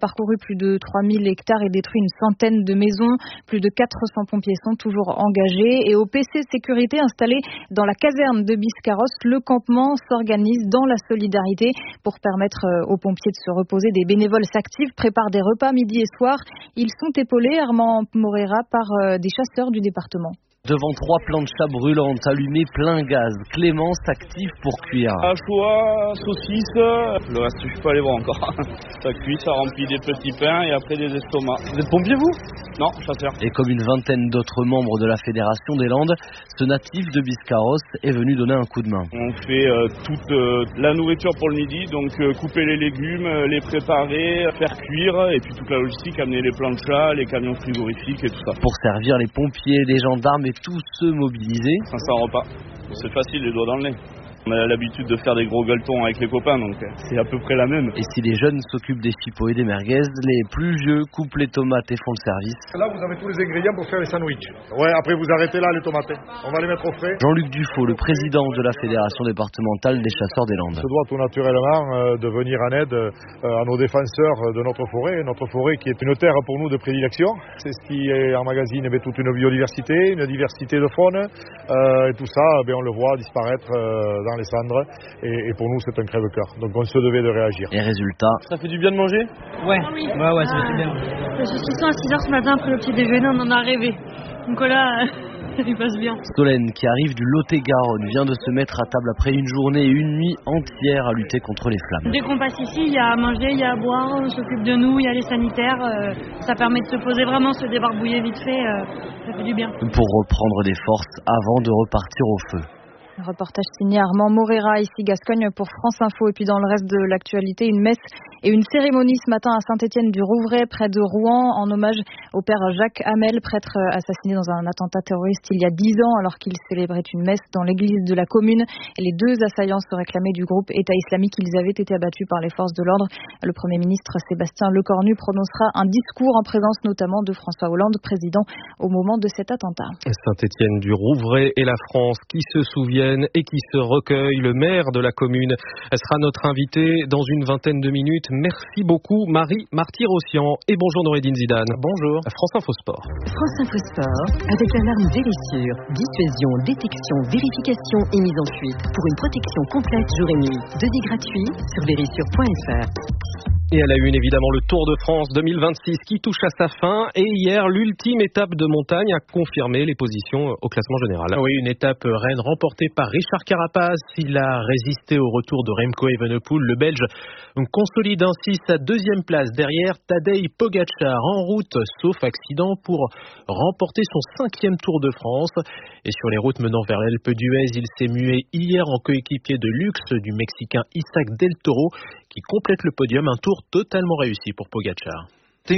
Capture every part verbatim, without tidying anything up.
parcouru plus de trois mille hectares et détruit une centaine de maisons. Plus de quatre cents pompiers sont toujours engagés. Et au P C Sécurité installé dans la caserne de Biscarrosse, le campement s'organise dans la solidarité pour permettre aux pompiers de se reposer. Des bénévoles s'activent, préparent des repas midi et soir. Ils sont épaulés, Armand Morera, par des chasseurs du département. Devant trois planchas brûlantes allumées plein gaz, Clément s'active pour cuire. Hachois, saucisse, le reste je peux pas les voir encore. Ça cuit, ça remplit des petits pains et après des estomacs. Vous êtes pompier vous ? Non, chasseur. Et comme une vingtaine d'autres membres de la Fédération des Landes, ce natif de Biscarrosse est venu donner un coup de main. On fait euh, toute euh, la nourriture pour le midi, donc euh, couper les légumes, euh, les préparer, faire cuire et puis toute la logistique, amener les planchas, les camions frigorifiques et tout ça. Pour servir les pompiers, les gendarmes et tous ceux mobilisés. Ça sent un repas. C'est facile, les doigts dans le nez. On a l'habitude de faire des gros gueuletons avec les copains, donc c'est à peu près la même. Et si les jeunes s'occupent des chipots et des merguez, les plus vieux coupent les tomates et font le service. Là, vous avez tous les ingrédients pour faire les sandwichs. Ouais, après vous arrêtez là les tomates. On va les mettre au frais. Jean-Luc Dufaux, le président de la Fédération départementale des chasseurs des Landes. On se doit tout naturellement euh, de venir en aide euh, à nos défenseurs de notre forêt. Notre forêt qui est une terre pour nous de prédilection. C'est ce qui emmagasine eh toute une biodiversité, une diversité de faune. Euh, et tout ça, eh on le voit disparaître euh, dans les cendres et, et pour nous c'est un crève-cœur, donc on se devait de réagir. Et résultat, ça fait du bien de manger ? Ouais, oui. ouais, ouais, ça fait du bien. Le saucisson à six heures ce matin après le petit déjeuner, on en a rêvé. Donc là, il passe bien. Solène, qui arrive du Lot-et-Garonne, vient de se mettre à table après une journée et une nuit entière à lutter contre les flammes. Dès qu'on passe ici, il y a à manger, il y a à boire, on s'occupe de nous, il y a les sanitaires. Euh, ça permet de se poser vraiment, se débarbouiller vite fait, euh, ça fait du bien. Pour reprendre des forces avant de repartir au feu. Un reportage signé Armand Morera, ici Gascogne pour France Info. Et puis dans le reste de l'actualité, une messe et une cérémonie ce matin à Saint-Étienne-du-Rouvray, près de Rouen, en hommage au père Jacques Hamel, prêtre assassiné dans un attentat terroriste il y a dix ans, alors qu'il célébrait une messe dans l'église de la commune. Et les deux assaillants se réclamaient du groupe État islamique. Ils avaient été abattus par les forces de l'ordre. Le Premier ministre Sébastien Lecornu prononcera un discours en présence notamment de François Hollande, président au moment de cet attentat. Saint-Étienne-du-Rouvray et la France qui se souviennent et qui se recueille. Le maire de la commune sera notre invité dans une vingtaine de minutes. Merci beaucoup Marie Marty-Rossian et bonjour Noureddine Zidane. Bonjour. France Info Sport. France Info Sport avec l'alarme Vérissure. Dissuasion, détection, vérification et mise en fuite pour une protection complète jour et nuit. Devis gratuit sur vérissure point f r. Et à la une, évidemment, le Tour de France deux mille vingt-six qui touche à sa fin. Et hier, l'ultime étape de montagne a confirmé les positions au classement général. Oui, une étape reine remportée par Richard Carapaz. Il a résisté au retour de Remco Evenepoel. Le Belge consolide ainsi sa deuxième place derrière Tadej Pogačar en route, sauf accident, pour remporter son cinquième Tour de France. Et sur les routes menant vers l'Alpe d'Huez, il s'est mué hier en coéquipier de luxe du Mexicain Isaac Del Toro, qui complète le podium, un tour totalement réussi pour Pogačar. Je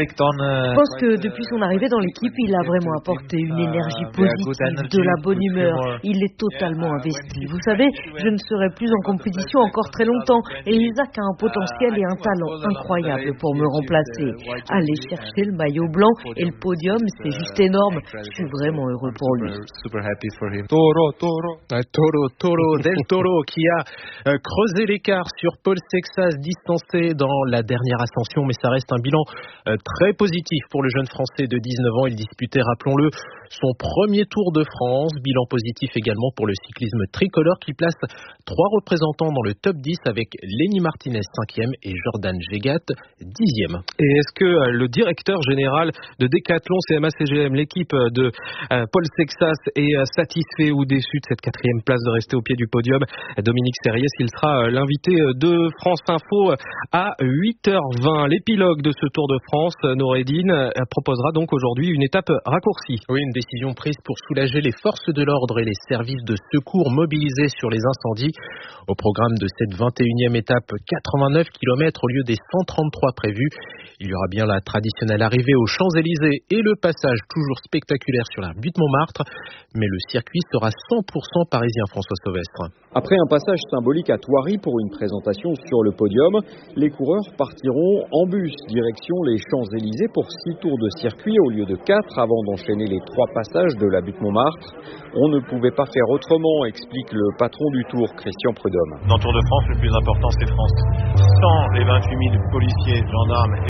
pense que depuis son arrivée dans l'équipe, il a vraiment apporté une énergie positive, de la bonne humeur. Il est totalement investi. Vous savez, je ne serai plus en compétition encore très longtemps et Isaac a un potentiel et un talent incroyable pour me remplacer. Aller chercher le maillot blanc et le podium, c'est juste énorme. Je suis vraiment heureux pour lui. Toro, Toro, Toro, Toro, Del Toro qui a euh, creusé l'écart sur Paul Sexas, distancé dans la dernière ascension, mais ça reste un bilan Euh, très positif pour le jeune Français de dix-neuf ans. Il disputait, rappelons-le, son premier Tour de France. Bilan positif également pour le cyclisme tricolore qui place trois représentants dans le top dix avec Lenny Martinez cinquième et Jordan Jegat dixième. Et est-ce que euh, le directeur général de Decathlon C M A C G M, l'équipe de euh, Paul Sexas, est euh, satisfait ou déçu de cette quatrième place de rester au pied du podium? Dominique Serriès, il sera euh, l'invité de France Info à huit heures vingt. L'épilogue de ce Tour de France, Noureddine, proposera donc aujourd'hui une étape raccourcie. Oui, une décision prise pour soulager les forces de l'ordre et les services de secours mobilisés sur les incendies. Au programme de cette vingt et unième étape, quatre-vingt-neuf kilomètres au lieu des cent trente-trois prévus. Il y aura bien la traditionnelle arrivée aux Champs-Élysées et le passage toujours spectaculaire sur la butte Montmartre. Mais le circuit sera cent pour cent parisien, François Sauvestre. Après un passage symbolique à Thoiry pour une présentation sur le podium, les coureurs partiront en bus direction les Champs-Élysées pour six tours de circuit au lieu de quatre avant d'enchaîner les trois passages de la butte Montmartre. On ne pouvait pas faire autrement, explique le patron du Tour, Christian Prudhomme. Dans le Tour de France, le plus important c'est France. Sans les vingt-huit mille policiers, gendarmes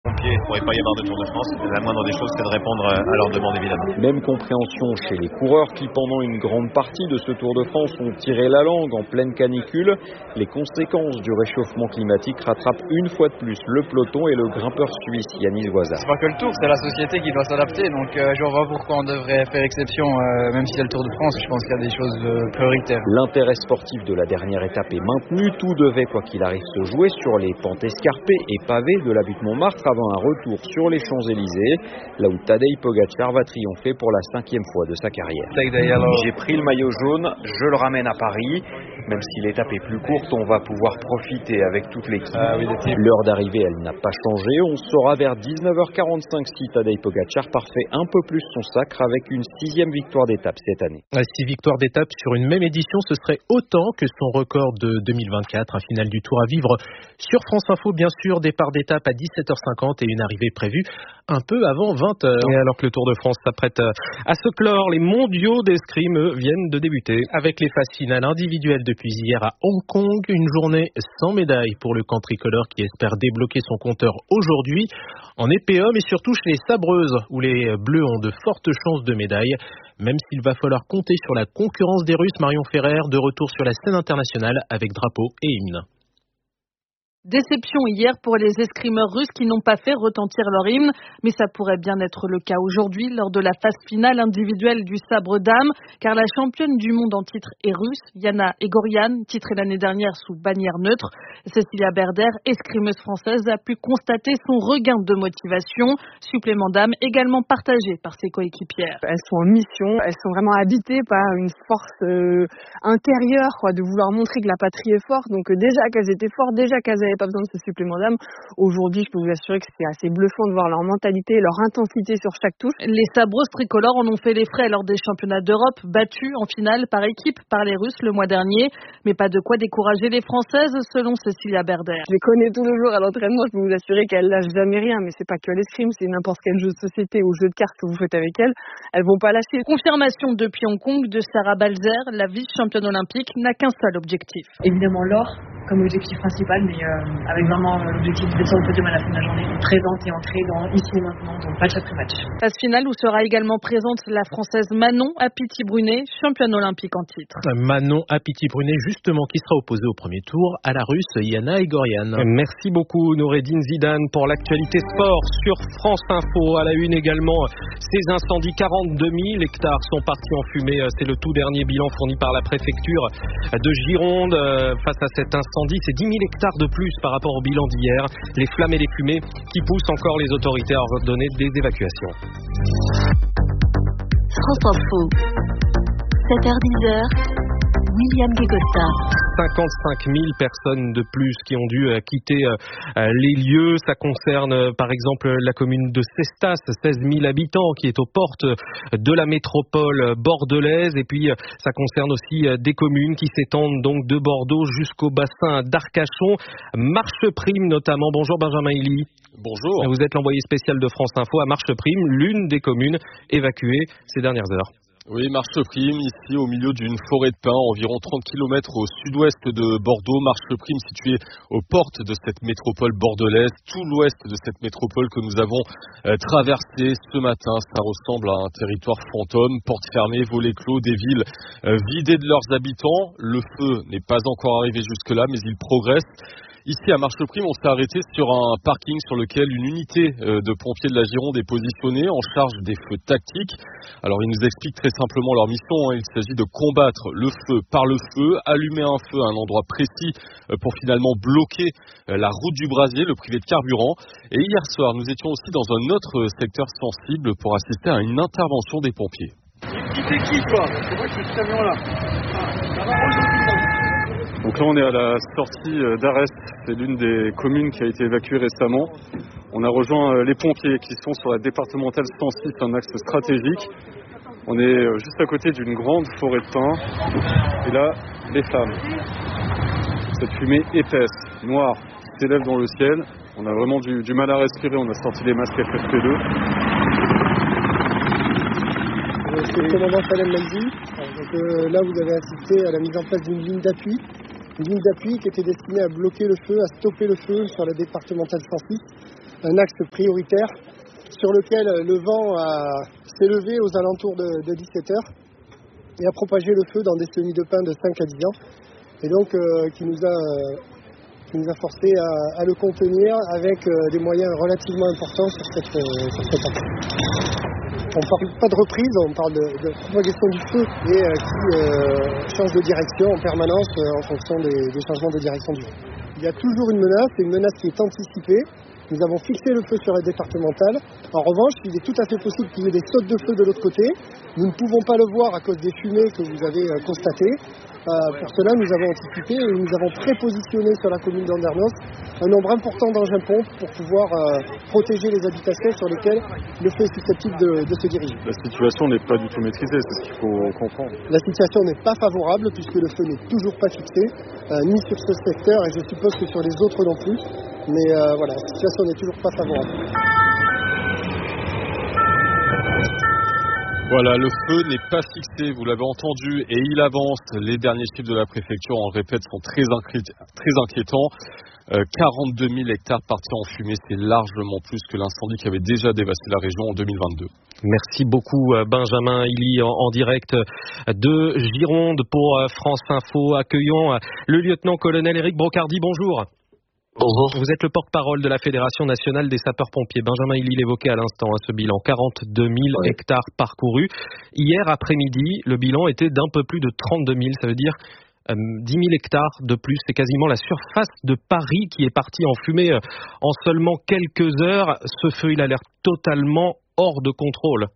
Pompiers, il ne pourrait pas y avoir de Tour de France. La moindre des choses, c'est de répondre à leurs demandes, évidemment. Même compréhension chez les coureurs qui, pendant une grande partie de ce Tour de France, ont tiré la langue en pleine canicule. Les conséquences du réchauffement climatique rattrapent une fois de plus le peloton et le grimpeur suisse Yanis Loisa. C'est pas que le Tour, c'est la société qui doit s'adapter. Donc euh, je vois pourquoi on devrait faire exception, euh, même si c'est le Tour de France. Je pense qu'il y a des choses euh, prioritaires. L'intérêt sportif de la dernière étape est maintenu. Tout devait, quoi qu'il arrive, se jouer sur les pentes escarpées et pavées de la butte Montmartre avant un retour sur les Champs-Élysées, là où Tadej Pogačar va triompher pour la cinquième fois de sa carrière. J'ai pris le maillot jaune, je le ramène à Paris. Même si l'étape est plus courte, on va pouvoir profiter avec toute l'équipe. Ah oui, l'heure d'arrivée, elle n'a pas changé. On saura vers dix-neuf heures quarante-cinq si Tadej Pogačar parfait un peu plus son sacre avec une sixième victoire d'étape cette année. Six victoires d'étape sur une même édition, ce serait autant que son record de deux mille vingt-quatre. Un final du Tour à vivre sur France Info, bien sûr. Départ d'étape à dix-sept heures cinquante et une arrivée prévue un peu avant vingt heures. Et alors que le Tour de France s'apprête à se clore, les mondiaux d'escrime eux, viennent de débuter. Avec les phases finales individuelles depuis hier à Hong Kong, une journée sans médaille pour le camp tricolore qui espère débloquer son compteur aujourd'hui. En épée homme et surtout chez les sabreuses où les Bleus ont de fortes chances de médaille. Même s'il va falloir compter sur la concurrence des Russes, Marion Ferrer de retour sur la scène internationale avec drapeau et hymne. Déception hier pour les escrimeurs russes qui n'ont pas fait retentir leur hymne, mais ça pourrait bien être le cas aujourd'hui lors de la phase finale individuelle du sabre dame, car la championne du monde en titre est russe, Yana Egoryan, titrée l'année dernière sous bannière neutre. Cécilia Berder, escrimeuse française, a pu constater son regain de motivation, supplément d'âme également partagé par ses coéquipières. Elles sont en mission, elles sont vraiment habitées par une force euh, intérieure, quoi, de vouloir montrer que la patrie est forte. Donc euh, déjà qu'elles étaient fortes, déjà qu'elles avaient pas besoin de ce supplément d'âme. Aujourd'hui, je peux vous assurer que c'était assez bluffant de voir leur mentalité, leur intensité sur chaque touche. Les sabreuses tricolores en ont fait les frais lors des championnats d'Europe, battus en finale par équipe par les Russes le mois dernier. Mais pas de quoi décourager les Françaises, selon Cécilia Berder. Je les connais tous les jours à l'entraînement, je peux vous assurer qu'elles lâchent jamais rien. Mais c'est pas que l'escrime, c'est n'importe quel jeu de société ou jeu de cartes que vous faites avec elles. Elles vont pas lâcher. Confirmation depuis Hong Kong de Sarah Balzer, la vice-championne olympique, n'a qu'un seul objectif. Évidemment l'or comme objectif principal, mais euh, avec vraiment l'objectif d'être sur le podium à la fin de la journée, présente et entrer dans ici et maintenant, donc match après match. Phase finale où sera également présente la Française Manon Apiti-Brunet, championne olympique en titre. Manon Apiti-Brunet, justement, qui sera opposée au premier tour à la Russe Yana Egoryan. Merci beaucoup Noureddine Zidane pour l'actualité sport sur France Info. À la une également, ces incendies, quarante-deux mille hectares sont partis en fumée. C'est le tout dernier bilan fourni par la préfecture de Gironde. Face à cet incendie, c'est dix mille hectares de plus par rapport au bilan d'hier. Les flammes et les fumées qui poussent encore les autorités à ordonner des évacuations. France Info, sept heures dix, William Guégosta. cinquante-cinq mille personnes de plus qui ont dû quitter les lieux. Ça concerne par exemple la commune de Cestas, seize mille habitants qui est aux portes de la métropole bordelaise. Et puis ça concerne aussi des communes qui s'étendent donc de Bordeaux jusqu'au bassin d'Arcachon. Marcheprime notamment. Bonjour Benjamin Elie. Bonjour. Vous êtes l'envoyé spécial de France Info à Marcheprime, l'une des communes évacuées ces dernières heures. Oui, Marcheprime, ici au milieu d'une forêt de pins, environ trente kilomètres au sud-ouest de Bordeaux. Marcheprime située aux portes de cette métropole bordelaise, tout l'ouest de cette métropole que nous avons euh, traversée ce matin. Ça ressemble à un territoire fantôme, portes fermées, volets clos, des villes euh, vidées de leurs habitants. Le feu n'est pas encore arrivé jusque-là, mais il progresse. Ici à Marcheprime, on s'est arrêté sur un parking sur lequel une unité de pompiers de la Gironde est positionnée en charge des feux tactiques. Alors ils nous expliquent très simplement leur mission. Hein. Il s'agit de combattre le feu par le feu, allumer un feu à un endroit précis pour finalement bloquer la route du brasier, le privé de carburant. Et hier soir, nous étions aussi dans un autre secteur sensible pour assister à une intervention des pompiers. C'est qui quoi? C'est moi qui suis ce camion-là. Ça va aujourd'hui. Donc là on est à la sortie d'Arès, c'est l'une des communes qui a été évacuée récemment. On a rejoint les pompiers qui sont sur la départementale cent six, un axe stratégique. On est juste à côté d'une grande forêt de pins. Et là, les flammes. Cette fumée épaisse, noire, qui s'élève dans le ciel. On a vraiment du, du mal à respirer, on a sorti les masques F F P deux. C'est le commandant Salem Maldi. Donc euh, là vous avez assisté à la mise en place d'une ligne d'appui. Une ligne d'appui qui était destinée à bloquer le feu, à stopper le feu sur la départementale cent six. un axe prioritaire sur lequel le vent a, s'est levé aux alentours de, de dix-sept heures et a propagé le feu dans des semis de pin de cinq à dix ans, et donc euh, qui nous a, euh, qui nous a forcé à, à le contenir avec euh, des moyens relativement importants sur cette, euh, sur cette axe. On ne parle pas de reprise, on parle de, de propagation du feu et euh, qui euh, change de direction en permanence euh, en fonction des, des changements de direction du vent. Il y a toujours une menace, et une menace qui est anticipée. Nous avons fixé le feu sur la départementale. En revanche, il est tout à fait possible qu'il y ait des sautes de feu de l'autre côté. Nous ne pouvons pas le voir à cause des fumées que vous avez euh, constatées. Euh, pour cela, nous avons anticipé et nous avons prépositionné sur la commune d'Andernos un nombre important d'engins pompes pour pouvoir euh, protéger les habitations sur lesquelles le feu est susceptible de, de se diriger. La situation n'est pas du tout maîtrisée, c'est ce qu'il faut comprendre. La situation n'est pas favorable puisque le feu n'est toujours pas fixé, euh, ni sur ce secteur et je suppose que sur les autres non plus. Mais euh, voilà, la situation n'est toujours pas favorable. Voilà, le feu n'est pas fixé, vous l'avez entendu, et il avance. Les derniers chiffres de la préfecture, on le répète, sont très, inquiét- très inquiétants. Euh, quarante-deux mille hectares partis en fumée, c'est largement plus que l'incendie qui avait déjà dévasté la région en deux mille vingt-deux. Merci beaucoup Benjamin Hilly en, en direct de Gironde pour France Info. Accueillons le lieutenant-colonel Éric Brocardi, bonjour. Bonjour. Vous êtes le porte-parole de la Fédération nationale des sapeurs-pompiers. Benjamin Hilly l'évoquait à l'instant, hein, ce bilan, quarante-deux mille ouais. hectares parcourus. Hier après-midi, le bilan était d'un peu plus de trente-deux mille, ça veut dire euh, dix mille hectares de plus. C'est quasiment la surface de Paris qui est partie en fumée euh, en seulement quelques heures. Ce feu, il a l'air totalement hors de contrôle.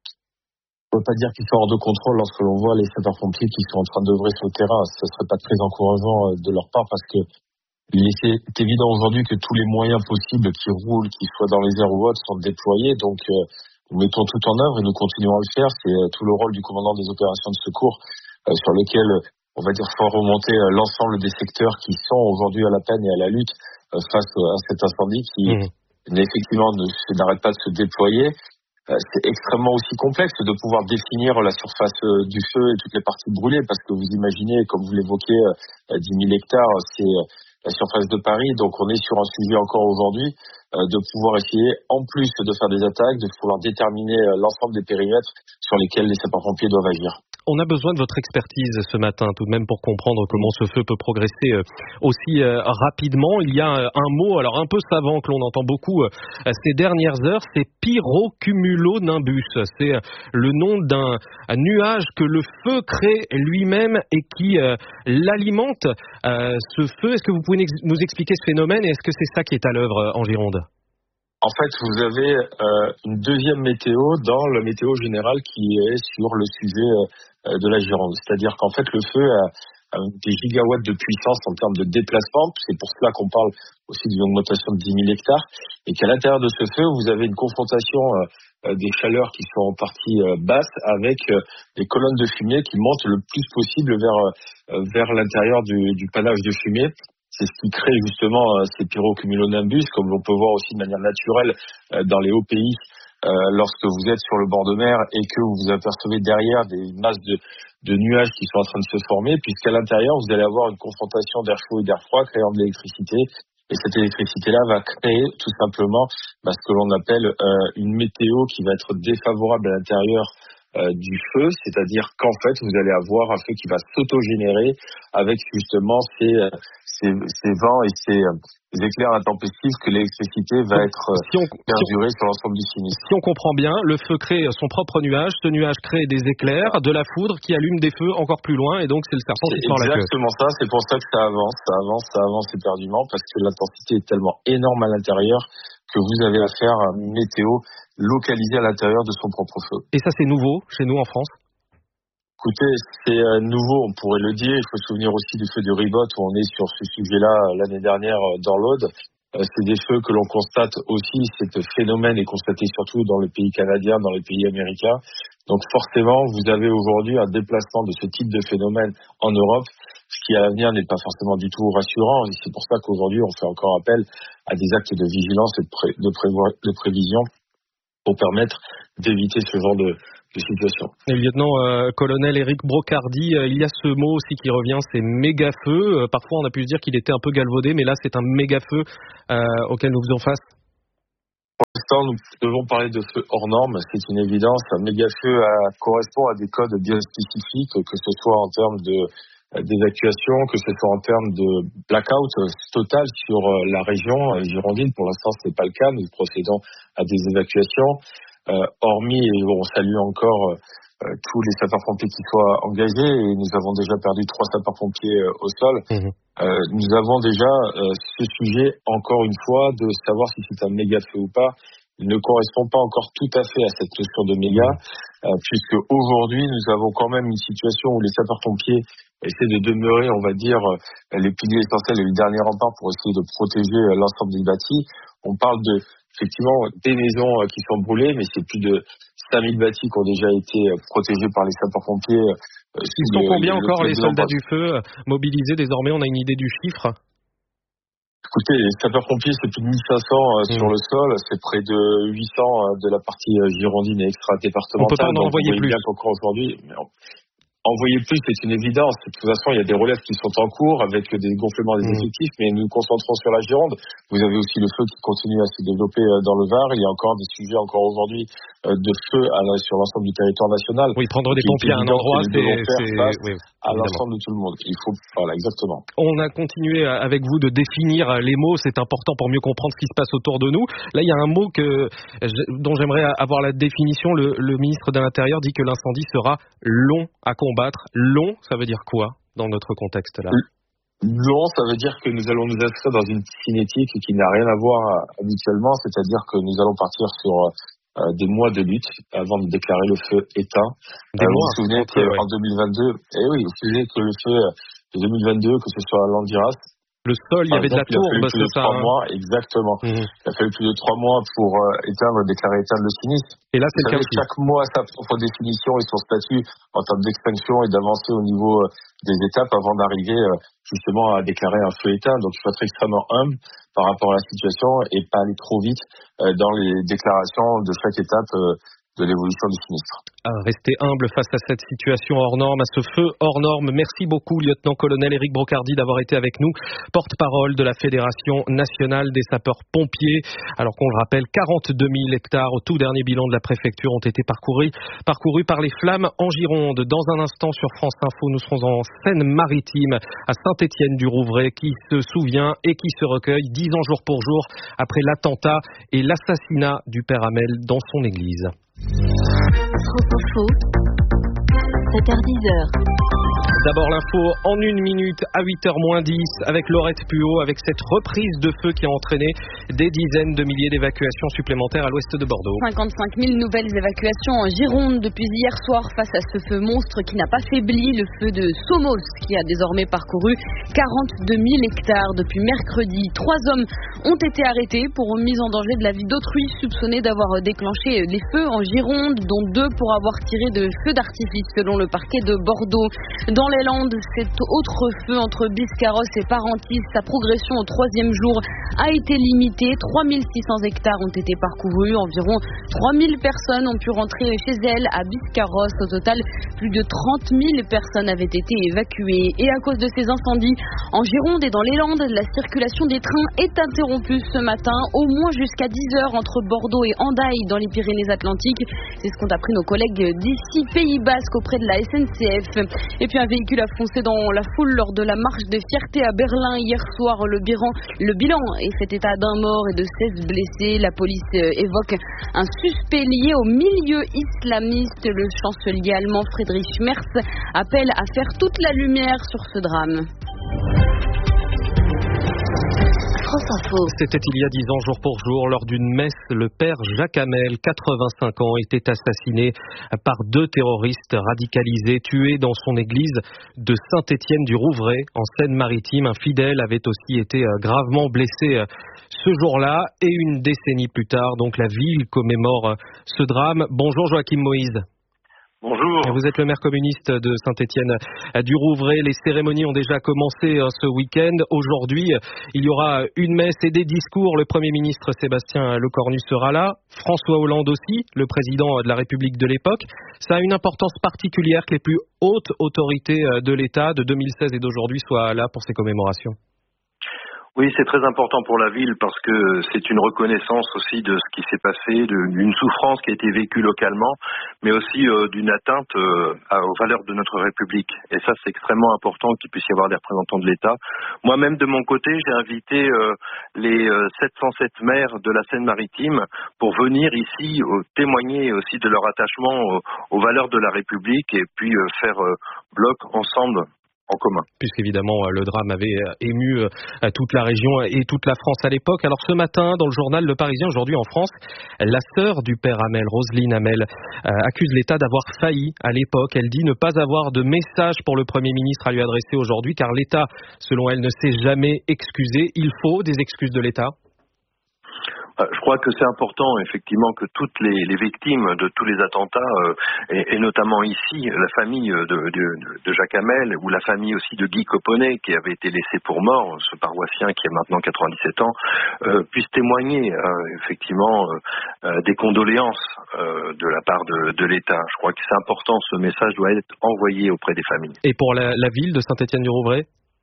On ne peut pas dire qu'il soit hors de contrôle lorsque l'on voit les sapeurs-pompiers qui sont en train d'œuvrer sur le terrain. Ce ne serait pas très encourageant de leur part parce que il est évident aujourd'hui que tous les moyens possibles qui roulent, qu'ils soient dans les airs ou autres, sont déployés. Donc, euh, nous mettons tout en œuvre et nous continuons à le faire. C'est euh, tout le rôle du commandant des opérations de secours euh, sur lequel, on va dire, faut remonter euh, l'ensemble des secteurs qui sont aujourd'hui à la peine et à la lutte euh, face à cet incendie qui, mmh. effectivement, ne n'arrête pas de se déployer. Euh, c'est extrêmement aussi complexe de pouvoir définir la surface euh, du feu et toutes les parties brûlées parce que vous imaginez, comme vous l'évoquez, euh, dix mille hectares, c'est euh, la surface de Paris, donc on est sur un sujet encore aujourd'hui euh, de pouvoir essayer, en plus de faire des attaques, de pouvoir déterminer euh, l'ensemble des périmètres sur lesquels les sapeurs-pompiers doivent agir. On a besoin de votre expertise ce matin, tout de même, pour comprendre comment ce feu peut progresser euh, aussi euh, rapidement. Il y a euh, un mot, alors un peu savant, que l'on entend beaucoup euh, ces dernières heures, c'est pyrocumulonimbus. C'est euh, le nom d'un nuage que le feu crée lui-même et qui euh, l'alimente. Euh, ce feu, est-ce que vous pouvez nous expliquer ce phénomène et est-ce que c'est ça qui est à l'œuvre en Gironde ? En fait, vous avez euh, une deuxième météo dans la météo générale qui est sur le sujet euh, de la Gironde. C'est-à-dire qu'en fait, le feu a, a des gigawatts de puissance en termes de déplacement. C'est pour cela qu'on parle aussi d'une augmentation de dix mille hectares. Et qu'à l'intérieur de ce feu, vous avez une confrontation euh, des chaleurs qui sont en partie euh, basses avec euh, des colonnes de fumée qui montent le plus possible vers, euh, vers l'intérieur du, du panache de fumée. C'est ce qui crée justement euh, ces pyrocumulonimbus, comme l'on peut voir aussi de manière naturelle euh, dans les hauts pays, euh, lorsque vous êtes sur le bord de mer et que vous vous apercevez derrière des masses de, de nuages qui sont en train de se former, puisqu'à l'intérieur, vous allez avoir une confrontation d'air chaud et d'air froid créant de l'électricité. Et cette électricité-là va créer tout simplement bah, ce que l'on appelle euh, une météo qui va être défavorable à l'intérieur Euh, du feu, c'est-à-dire qu'en fait vous allez avoir un feu qui va s'autogénérer avec justement ces, ces, ces vents et ces, ces éclairs intempestifs que l'électricité va être si on, perdurée si on, sur l'ensemble du sinistre. Si on comprend bien, le feu crée son propre nuage, ce nuage crée des éclairs, de la foudre qui allume des feux encore plus loin et donc c'est le serpent qui se mord la queue. Exactement ça, c'est pour ça que ça avance, ça avance, ça avance éperdument parce que l'intensité est tellement énorme à l'intérieur que vous avez affaire à une météo localisée à l'intérieur de son propre feu. Et ça, c'est nouveau chez nous en France ? Écoutez, c'est nouveau, on pourrait le dire. Il faut se souvenir aussi du feu de Ribot où on est sur ce sujet-là l'année dernière dans l'Aude. C'est des feux que l'on constate aussi. Ce phénomène est constaté surtout dans les pays canadiens, dans les pays américains. Donc forcément, vous avez aujourd'hui un déplacement de ce type de phénomène en Europe, ce qui à l'avenir n'est pas forcément du tout rassurant. Et c'est pour ça qu'aujourd'hui, on fait encore appel à des actes de vigilance et de, pré- de, prévo- de prévision pour permettre d'éviter ce genre de, de situation. Et le lieutenant-colonel euh, Éric Brocardi, euh, il y a ce mot aussi qui revient, c'est méga-feu. Euh, parfois, on a pu se dire qu'il était un peu galvaudé, mais là, c'est un méga-feu euh, auquel nous faisons face. Maintenant, nous devons parler de feux hors normes, c'est une évidence. Un méga-feu euh, correspond à des codes bien spécifiques, que ce soit en termes de d'évacuation, que ce soit en termes de blackout total sur la région girondine. Pour l'instant, ce n'est pas le cas. Nous procédons à des évacuations. Euh, hormis, et on salue encore euh, tous les sapeurs-pompiers qui soient engagés, et nous avons déjà perdu trois sapeurs-pompiers euh, au sol. Mmh. Euh, nous avons déjà euh, ce sujet, encore une fois, de savoir si c'est un méga feu ou pas. Il ne correspond pas encore tout à fait à cette notion de méga, euh, puisque aujourd'hui, nous avons quand même une situation où les sapeurs-pompiers essaient de demeurer, on va dire, euh, les piliers essentiels et les derniers remparts pour essayer de protéger euh, l'ensemble des bâtis. On parle de, effectivement, des maisons euh, qui sont brûlées, mais c'est plus de cinq mille bâtis qui ont déjà été euh, protégés par les sapeurs-pompiers. Euh, Ils sont le, combien le, encore le, les soldats du feu mobilisés désormais? On a une idée du chiffre? Écoutez, les sapeurs-pompiers, c'est plus de mille cinq cents euh, mmh. sur le sol, c'est près de huit cents euh, de la partie euh, girondine et extra-départementale. On peut pas en envoyer plus. Bien qu'encore aujourd'hui, mais on... envoyer plus, c'est une évidence. De toute façon, il y a des relèves qui sont en cours avec des gonflements des mmh. effectifs, mais nous nous concentrons sur la Gironde. Vous avez aussi le feu qui continue à se développer dans le Var. Il y a encore des sujets, encore aujourd'hui, de feu à la, sur l'ensemble du territoire national. Oui, prendre des pompiers à un endroit, c'est, c'est... Oui, à l'ensemble de tout le monde. Il faut, voilà, exactement. On a continué avec vous de définir les mots. C'est important pour mieux comprendre ce qui se passe autour de nous. Là, il y a un mot que, dont j'aimerais avoir la définition. Le, le ministre de l'Intérieur dit que l'incendie sera long à combattre. Long, ça veut dire quoi dans notre contexte là? Long, ça veut dire que nous allons nous inscrire dans une cinétique qui n'a rien à voir habituellement, c'est-à-dire que nous allons partir sur euh, des mois de lutte avant de déclarer le feu éteint. Des euh, mois, vous vous souvenez okay, qu'en ouais. deux mille vingt-deux, eh oui, vous vous souvenez que le feu de deux mille vingt-deux, que ce soit à Landiras, le sol, il y avait exemple, de la tourbe, c'est ça. Trois mois, exactement. Mmh. Il a fallu plus de trois mois pour euh, éteindre, déclarer éteindre le sinistre. Et là, c'est Vous le savez, chaque mois a sa propre définition et son statut en termes d'extinction et d'avancer au niveau euh, des étapes avant d'arriver euh, justement à déclarer un feu éteint. Donc, il faut être extrêmement humble par rapport à la situation et pas aller trop vite euh, dans les déclarations de chaque étape euh, de l'évolution du sinistre. Restez humble face à cette situation hors norme, à ce feu hors norme. Merci beaucoup, lieutenant-colonel Éric Brocardi, d'avoir été avec nous, porte-parole de la Fédération nationale des sapeurs-pompiers. Alors qu'on le rappelle, quarante-deux mille hectares au tout dernier bilan de la préfecture ont été parcourus, parcourus par les flammes en Gironde. Dans un instant sur France Info, nous serons en Seine-Maritime, à Saint-Étienne-du-Rouvray, qui se souvient et qui se recueille dix ans jour pour jour après l'attentat et l'assassinat du père Hamel dans son église. France Info, sept heures dix. D'abord l'info en une minute à huit heures moins dix avec Laurette Puot, avec cette reprise de feu qui a entraîné des dizaines de milliers d'évacuations supplémentaires à l'ouest de Bordeaux. cinquante-cinq mille nouvelles évacuations en Gironde depuis hier soir face à ce feu monstre qui n'a pas faibli, le feu de Somos qui a désormais parcouru quarante-deux mille hectares depuis mercredi. Trois hommes ont été arrêtés pour mise en danger de la vie d'autrui, soupçonnés d'avoir déclenché les feux en Gironde, dont deux pour avoir tiré de feux d'artifice selon le parquet de Bordeaux. Dans les Landes, cet autre feu entre Biscarrosse et Parentis, sa progression au troisième jour a été limitée. trois mille six cents hectares ont été parcourus. Environ trois mille personnes ont pu rentrer chez elles à Biscarrosse. Au total, plus de trente mille personnes avaient été évacuées. Et à cause de ces incendies, en Gironde et dans les Landes, la circulation des trains est interrompue ce matin, au moins jusqu'à dix heures entre Bordeaux et Hendaye dans les Pyrénées-Atlantiques. C'est ce qu'ont appris nos collègues d'ici Pays Basque auprès de la S N C F. Et puis un véhicule a foncé dans la foule lors de la marche de fierté à Berlin hier soir. Le bilan, le bilan est fait état d'un mort et de seize blessés. La police évoque un suspect lié au milieu islamiste. Le chancelier allemand Friedrich Merz appelle à faire toute la lumière sur ce drame. C'était il y a dix ans, jour pour jour, lors d'une messe, le père Jacques Hamel, quatre-vingt-cinq ans, était assassiné par deux terroristes radicalisés, tués dans son église de Saint-Étienne-du-Rouvray, en Seine-Maritime. Un fidèle avait aussi été gravement blessé ce jour-là, et une décennie plus tard, donc la ville commémore ce drame. Bonjour Joachim Moïse. Bonjour. Vous êtes le maire communiste de Saint-Étienne-du-Rouvray. Les cérémonies ont déjà commencé ce week-end. Aujourd'hui, il y aura une messe et des discours. Le Premier ministre Sébastien Lecornu sera là. François Hollande aussi, le président de la République de l'époque. Ça a une importance particulière que les plus hautes autorités de l'État de deux mille seize et d'aujourd'hui soient là pour ces commémorations. Oui, c'est très important pour la ville parce que c'est une reconnaissance aussi de ce qui s'est passé, d'une souffrance qui a été vécue localement, mais aussi euh, d'une atteinte euh, aux valeurs de notre République. Et ça, c'est extrêmement important qu'il puisse y avoir des représentants de l'État. Moi-même, de mon côté, j'ai invité euh, les euh, sept cent sept maires de la Seine-Maritime pour venir ici euh, témoigner aussi de leur attachement euh, aux valeurs de la République et puis euh, faire euh, bloc ensemble. En commun. Puisqu'évidemment, le drame avait ému toute la région et toute la France à l'époque. Alors ce matin, dans le journal Le Parisien, aujourd'hui en France, la sœur du père Hamel, Roselyne Hamel, accuse l'État d'avoir failli à l'époque. Elle dit ne pas avoir de message pour le Premier ministre à lui adresser aujourd'hui, car l'État, selon elle, ne s'est jamais excusé. Il faut des excuses de l'État. Je crois que c'est important, effectivement, que toutes les, les victimes de tous les attentats, euh, et, et notamment ici, la famille de, de, de Jacques Hamel, ou la famille aussi de Guy Coponnet, qui avait été laissé pour mort, ce paroissien qui a maintenant quatre-vingt-dix-sept ans, euh, puissent témoigner, euh, effectivement, euh, des condoléances euh, de la part de, de l'État. Je crois que c'est important, ce message doit être envoyé auprès des familles. Et pour la, la ville de Saint-Étienne-du-Rouvray ?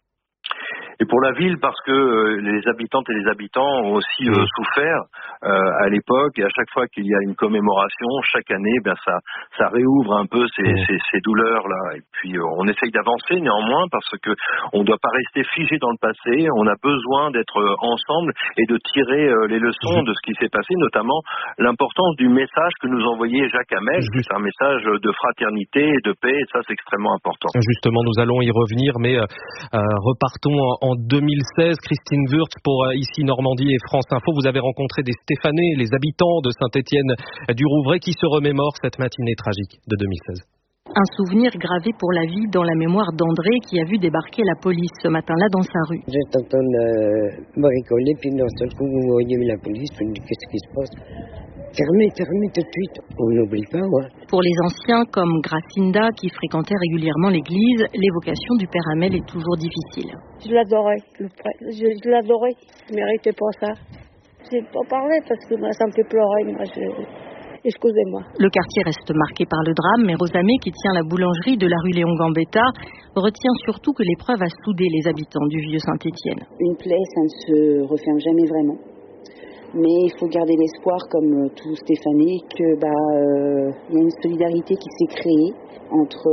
Et pour la ville, parce que euh, les habitantes et les habitants ont aussi euh, souffert euh, à l'époque, et à chaque fois qu'il y a une commémoration, chaque année, ben ça, ça réouvre un peu ces, mmh. ces, ces douleurs-là. Et puis euh, on essaye d'avancer néanmoins, parce que on ne doit pas rester figé dans le passé. On a besoin d'être euh, ensemble et de tirer euh, les leçons mmh. de ce qui s'est passé, notamment l'importance du message que nous envoyait Jacques Hamel. Mmh. C'est un message de fraternité et de paix, et ça c'est extrêmement important. Justement, nous allons y revenir, mais euh, euh, repartons en En deux mille seize, Christine Wurtz pour euh, ici Normandie et France Info, vous avez rencontré des Stéphanois, les habitants de Saint-Étienne-du-Rouvray qui se remémorent cette matinée tragique de deux mille seize. Un souvenir gravé pour la vie dans la mémoire d'André qui a vu débarquer la police ce matin-là dans sa rue. J'étais en train de bricoler, puis d'un seul coup, vous voyez la police, je me dis qu'est-ce qui se passe ? Fermez, fermez tout de suite. On n'oublie pas, ouais. Pour les anciens comme Gracinda, qui fréquentaient régulièrement l'église, l'évocation du père Hamel est toujours difficile. Je l'adorais, le prêtre. Je, je l'adorais. Je ne méritais pas ça. Je n'ai pas parlé parce que moi, ça me fait pleurer. Moi, je... Excusez-moi. Le quartier reste marqué par le drame, mais Rosamé, qui tient la boulangerie de la rue Léon Gambetta, retient surtout que l'épreuve a soudé les habitants du vieux Saint-Étienne. Une plaie, ça ne se referme jamais vraiment. Mais il faut garder l'espoir, comme tout Stéphanie, que bah euh, y a une solidarité qui s'est créée entre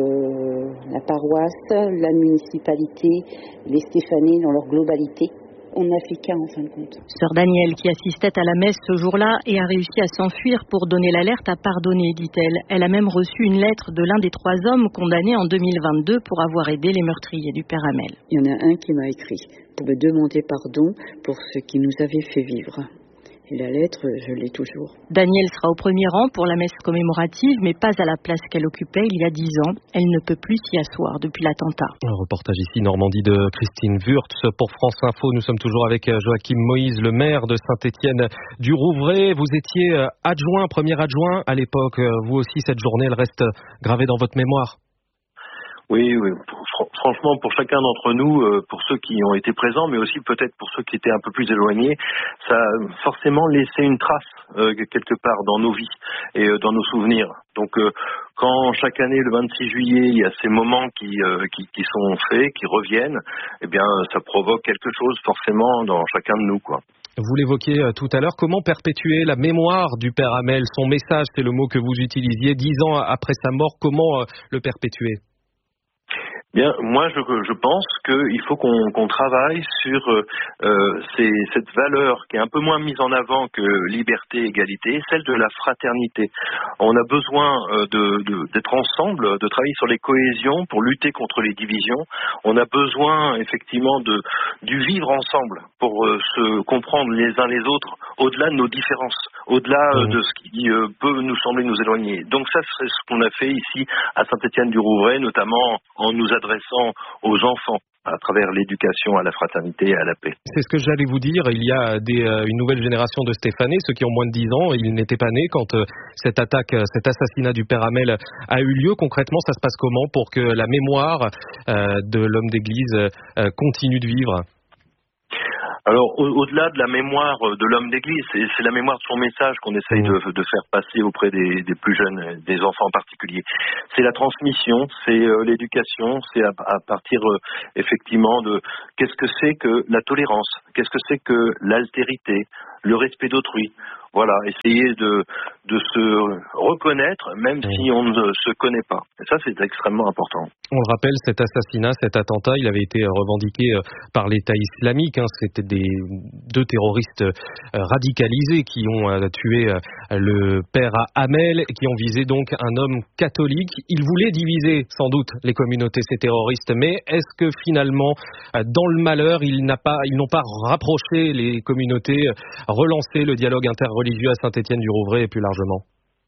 euh, la paroisse, la municipalité, les Stéphanies dans leur globalité. On n'a fait qu'un en fin de compte. Sœur Danielle, qui assistait à la messe ce jour-là et a réussi à s'enfuir pour donner l'alerte, a pardonné, dit-elle. Elle a même reçu une lettre de l'un des trois hommes condamnés en deux mille vingt-deux pour avoir aidé les meurtriers du père Hamel. Il y en a un qui m'a écrit pour me demander pardon pour ce qui nous avait fait vivre. Et la lettre, je l'ai toujours. Danielle sera au premier rang pour la messe commémorative, mais pas à la place qu'elle occupait il y a dix ans. Elle ne peut plus s'y asseoir depuis l'attentat. Un reportage ici, Normandie, de Christine Wurtz pour France Info. Nous sommes toujours avec Joachim Moïse, le maire de Saint-Étienne-du-Rouvray. Vous étiez adjoint, premier adjoint à l'époque. Vous aussi, cette journée, elle reste gravée dans votre mémoire. Oui, oui. Franchement, pour chacun d'entre nous, pour ceux qui ont été présents, mais aussi peut-être pour ceux qui étaient un peu plus éloignés, ça a forcément laissé une trace euh, quelque part dans nos vies et euh, dans nos souvenirs. Donc, euh, quand chaque année, le vingt-six juillet, il y a ces moments qui, euh, qui, qui sont faits, qui reviennent, eh bien, ça provoque quelque chose forcément dans chacun de nous, quoi. Vous l'évoquiez tout à l'heure, comment perpétuer la mémoire du père Hamel, son message, c'est le mot que vous utilisiez, dix ans après sa mort, comment euh, le perpétuer ? Bien, moi je, je pense qu'il faut qu'on, qu'on travaille sur euh, ces, cette valeur qui est un peu moins mise en avant que liberté, égalité, celle de la fraternité. On a besoin euh, de, de, d'être ensemble, de travailler sur les cohésions pour lutter contre les divisions. On a besoin effectivement de du vivre ensemble pour euh, se comprendre les uns les autres au-delà de nos différences, au-delà euh, de ce qui euh, peut nous sembler nous éloigner. Donc ça, c'est ce qu'on a fait ici à Saint-Étienne-du-Rouvray, notamment en nous adressant aux enfants à travers l'éducation à la fraternité et à la paix. C'est ce que j'allais vous dire, il y a des, euh, une nouvelle génération de Stéphanois, ceux qui ont moins de dix ans, ils n'étaient pas nés quand euh, cette attaque, euh, cet assassinat du père Hamel a eu lieu. Concrètement, ça se passe comment pour que la mémoire euh, de l'homme d'église euh, continue de vivre ? Alors, au- au-delà de la mémoire de l'homme d'église, c'est, c'est la mémoire de son message qu'on essaye de, de faire passer auprès des, des plus jeunes, des enfants en particulier. C'est la transmission, c'est euh, l'éducation, c'est à, à partir euh, effectivement de qu'est-ce que c'est que la tolérance, qu'est-ce que c'est que l'altérité, le respect d'autrui. Voilà, essayer de, de se reconnaître, même si on ne se connaît pas. Et ça, c'est extrêmement important. On le rappelle, cet assassinat, cet attentat, il avait été revendiqué par l'État islamique. Hein. C'était des deux terroristes radicalisés qui ont tué le père Hamel, qui ont visé donc un homme catholique. Ils voulaient diviser sans doute les communautés, ces terroristes. Mais est-ce que finalement, dans le malheur, ils, n'a pas, ils n'ont pas rapproché les communautés, relancé le dialogue interreligieux à Saint-Étienne-du-Rouvray et plus largement?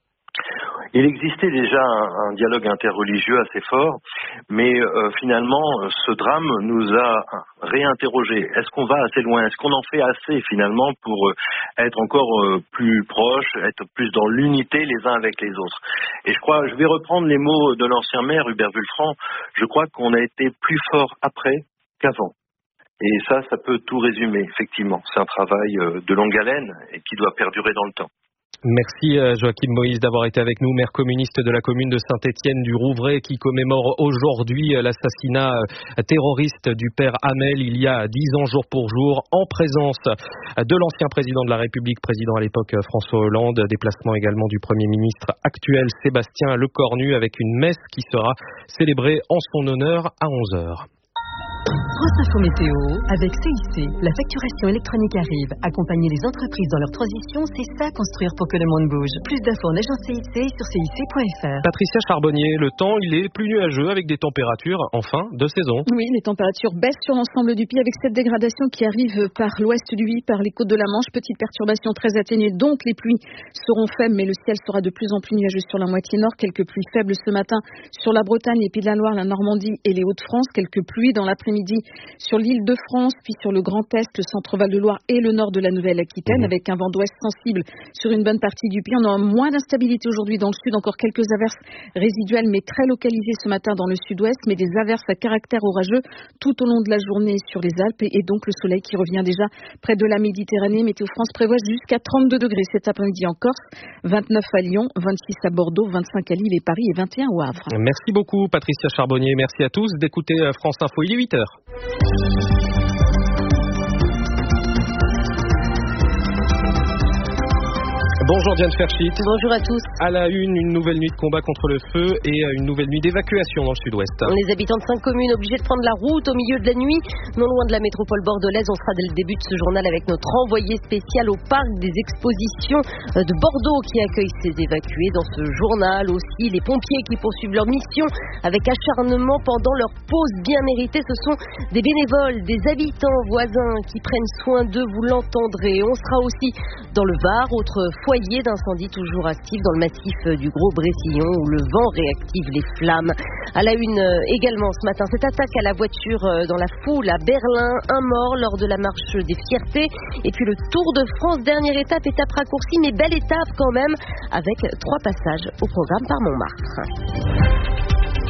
Il existait déjà un, un dialogue interreligieux assez fort, mais euh, finalement, ce drame nous a réinterrogés. Est-ce qu'on va assez loin? Est-ce qu'on en fait assez finalement pour euh, être encore euh, plus proches, être plus dans l'unité les uns avec les autres? Et je crois, je vais reprendre les mots de l'ancien maire Hubert Vulfranc, je crois qu'on a été plus fort après qu'avant. Et ça, ça peut tout résumer, effectivement. C'est un travail euh, de longue haleine et qui doit perdurer dans le temps. Merci Joachim Moïse d'avoir été avec nous, maire communiste de la commune de Saint-Étienne-du-Rouvray qui commémore aujourd'hui l'assassinat terroriste du père Hamel il y a dix ans jour pour jour en présence de l'ancien président de la République, président à l'époque François Hollande, déplacement également du Premier ministre actuel Sébastien Lecornu avec une messe qui sera célébrée en son honneur à onze heures. France Info Météo avec C I C. La facturation électronique arrive. Accompagner les entreprises dans leur transition, c'est ça construire pour que le monde bouge. Plus d'infos en agence C I C sur C I C point F R. Patricia Charbonnier, le temps il est plus nuageux avec des températures en fin de saison. Oui, les températures baissent sur l'ensemble du pays avec cette dégradation qui arrive par l'ouest du pays, par les côtes de la Manche. Petite perturbation très atténuée, donc les pluies seront faibles, mais le ciel sera de plus en plus nuageux sur la moitié nord. Quelques pluies faibles ce matin sur la Bretagne, les Pays de la Loire, la Normandie et les Hauts-de-France. Quelques pluies dans l'après-midi sur l'île de France, puis sur le Grand Est, le centre-Val de Loire et le nord de la Nouvelle-Aquitaine, mmh. avec un vent d'ouest sensible sur une bonne partie du pays. On aura moins d'instabilité aujourd'hui dans le sud, encore quelques averses résiduelles mais très localisées ce matin dans le sud-ouest, mais des averses à caractère orageux tout au long de la journée sur les Alpes et donc le soleil qui revient déjà près de la Méditerranée. Météo France prévoit jusqu'à trente-deux degrés cet après-midi en Corse, vingt-neuf à Lyon, vingt-six à Bordeaux, vingt-cinq à Lille et Paris et vingt et un au Havre. Merci beaucoup Patricia Charbonnier, merci à tous d'écouter France Info, il est huit heures. Bonjour Diane Ferchit. Bonjour à tous. À la une, une nouvelle nuit de combat contre le feu et une nouvelle nuit d'évacuation dans le sud-ouest. Les habitants de cinq communes obligés de prendre la route au milieu de la nuit, non loin de la métropole bordelaise. On sera dès le début de ce journal avec notre envoyé spécial au parc des expositions de Bordeaux qui accueille ces évacués. Dans ce journal aussi, les pompiers qui poursuivent leur mission avec acharnement pendant leur pause bien méritée. Ce sont des bénévoles, des habitants voisins qui prennent soin d'eux, vous l'entendrez. On sera aussi dans le Var, autre foyer d'incendie toujours actif dans le massif du Gros Brétillon où le vent réactive les flammes. À la une également ce matin, cette attaque à la voiture dans la foule à Berlin, un mort lors de la marche des fiertés. Et puis le Tour de France, dernière étape, étape raccourcie, mais belle étape quand même, avec trois passages au programme par Montmartre.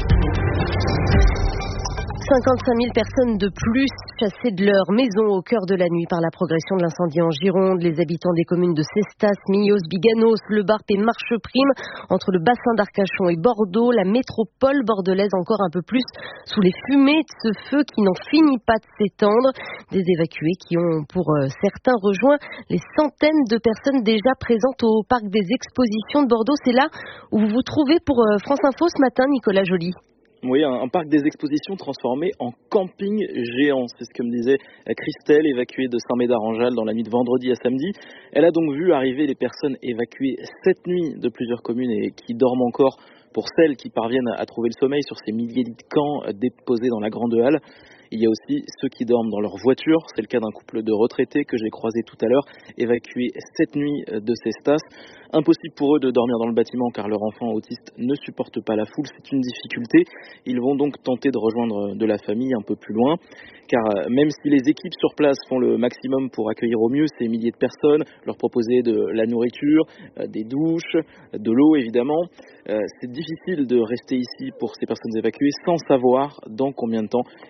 cinquante-cinq mille personnes de plus chassées de leur maison au cœur de la nuit par la progression de l'incendie en Gironde. Les habitants des communes de Cestas, Millos, Biganos, Le Barp et Marcheprime, entre le bassin d'Arcachon et Bordeaux, la métropole bordelaise encore un peu plus sous les fumées de ce feu qui n'en finit pas de s'étendre. Des évacués qui ont pour certains rejoint les centaines de personnes déjà présentes au parc des expositions de Bordeaux. C'est là où vous vous trouvez pour France Info ce matin, Nicolas Joly. Oui, un, un parc des expositions transformé en camping géant. C'est ce que me disait Christelle, évacuée de Saint-Médard-en-Jalles dans la nuit de vendredi à samedi. Elle a donc vu arriver les personnes évacuées cette nuit de plusieurs communes et qui dorment encore pour celles qui parviennent à trouver le sommeil sur ces milliers de camps déposés dans la Grande Halle. Il y a aussi ceux qui dorment dans leur voiture. C'est le cas d'un couple de retraités que j'ai croisé tout à l'heure, évacués cette nuit de Cestas. Impossible pour eux de dormir dans le bâtiment car leur enfant autiste ne supporte pas la foule. C'est une difficulté. Ils vont donc tenter de rejoindre de la famille un peu plus loin. Car même si les équipes sur place font le maximum pour accueillir au mieux ces milliers de personnes, leur proposer de la nourriture, des douches, de l'eau évidemment, c'est difficile de rester ici pour ces personnes évacuées sans savoir dans combien de temps il leur sera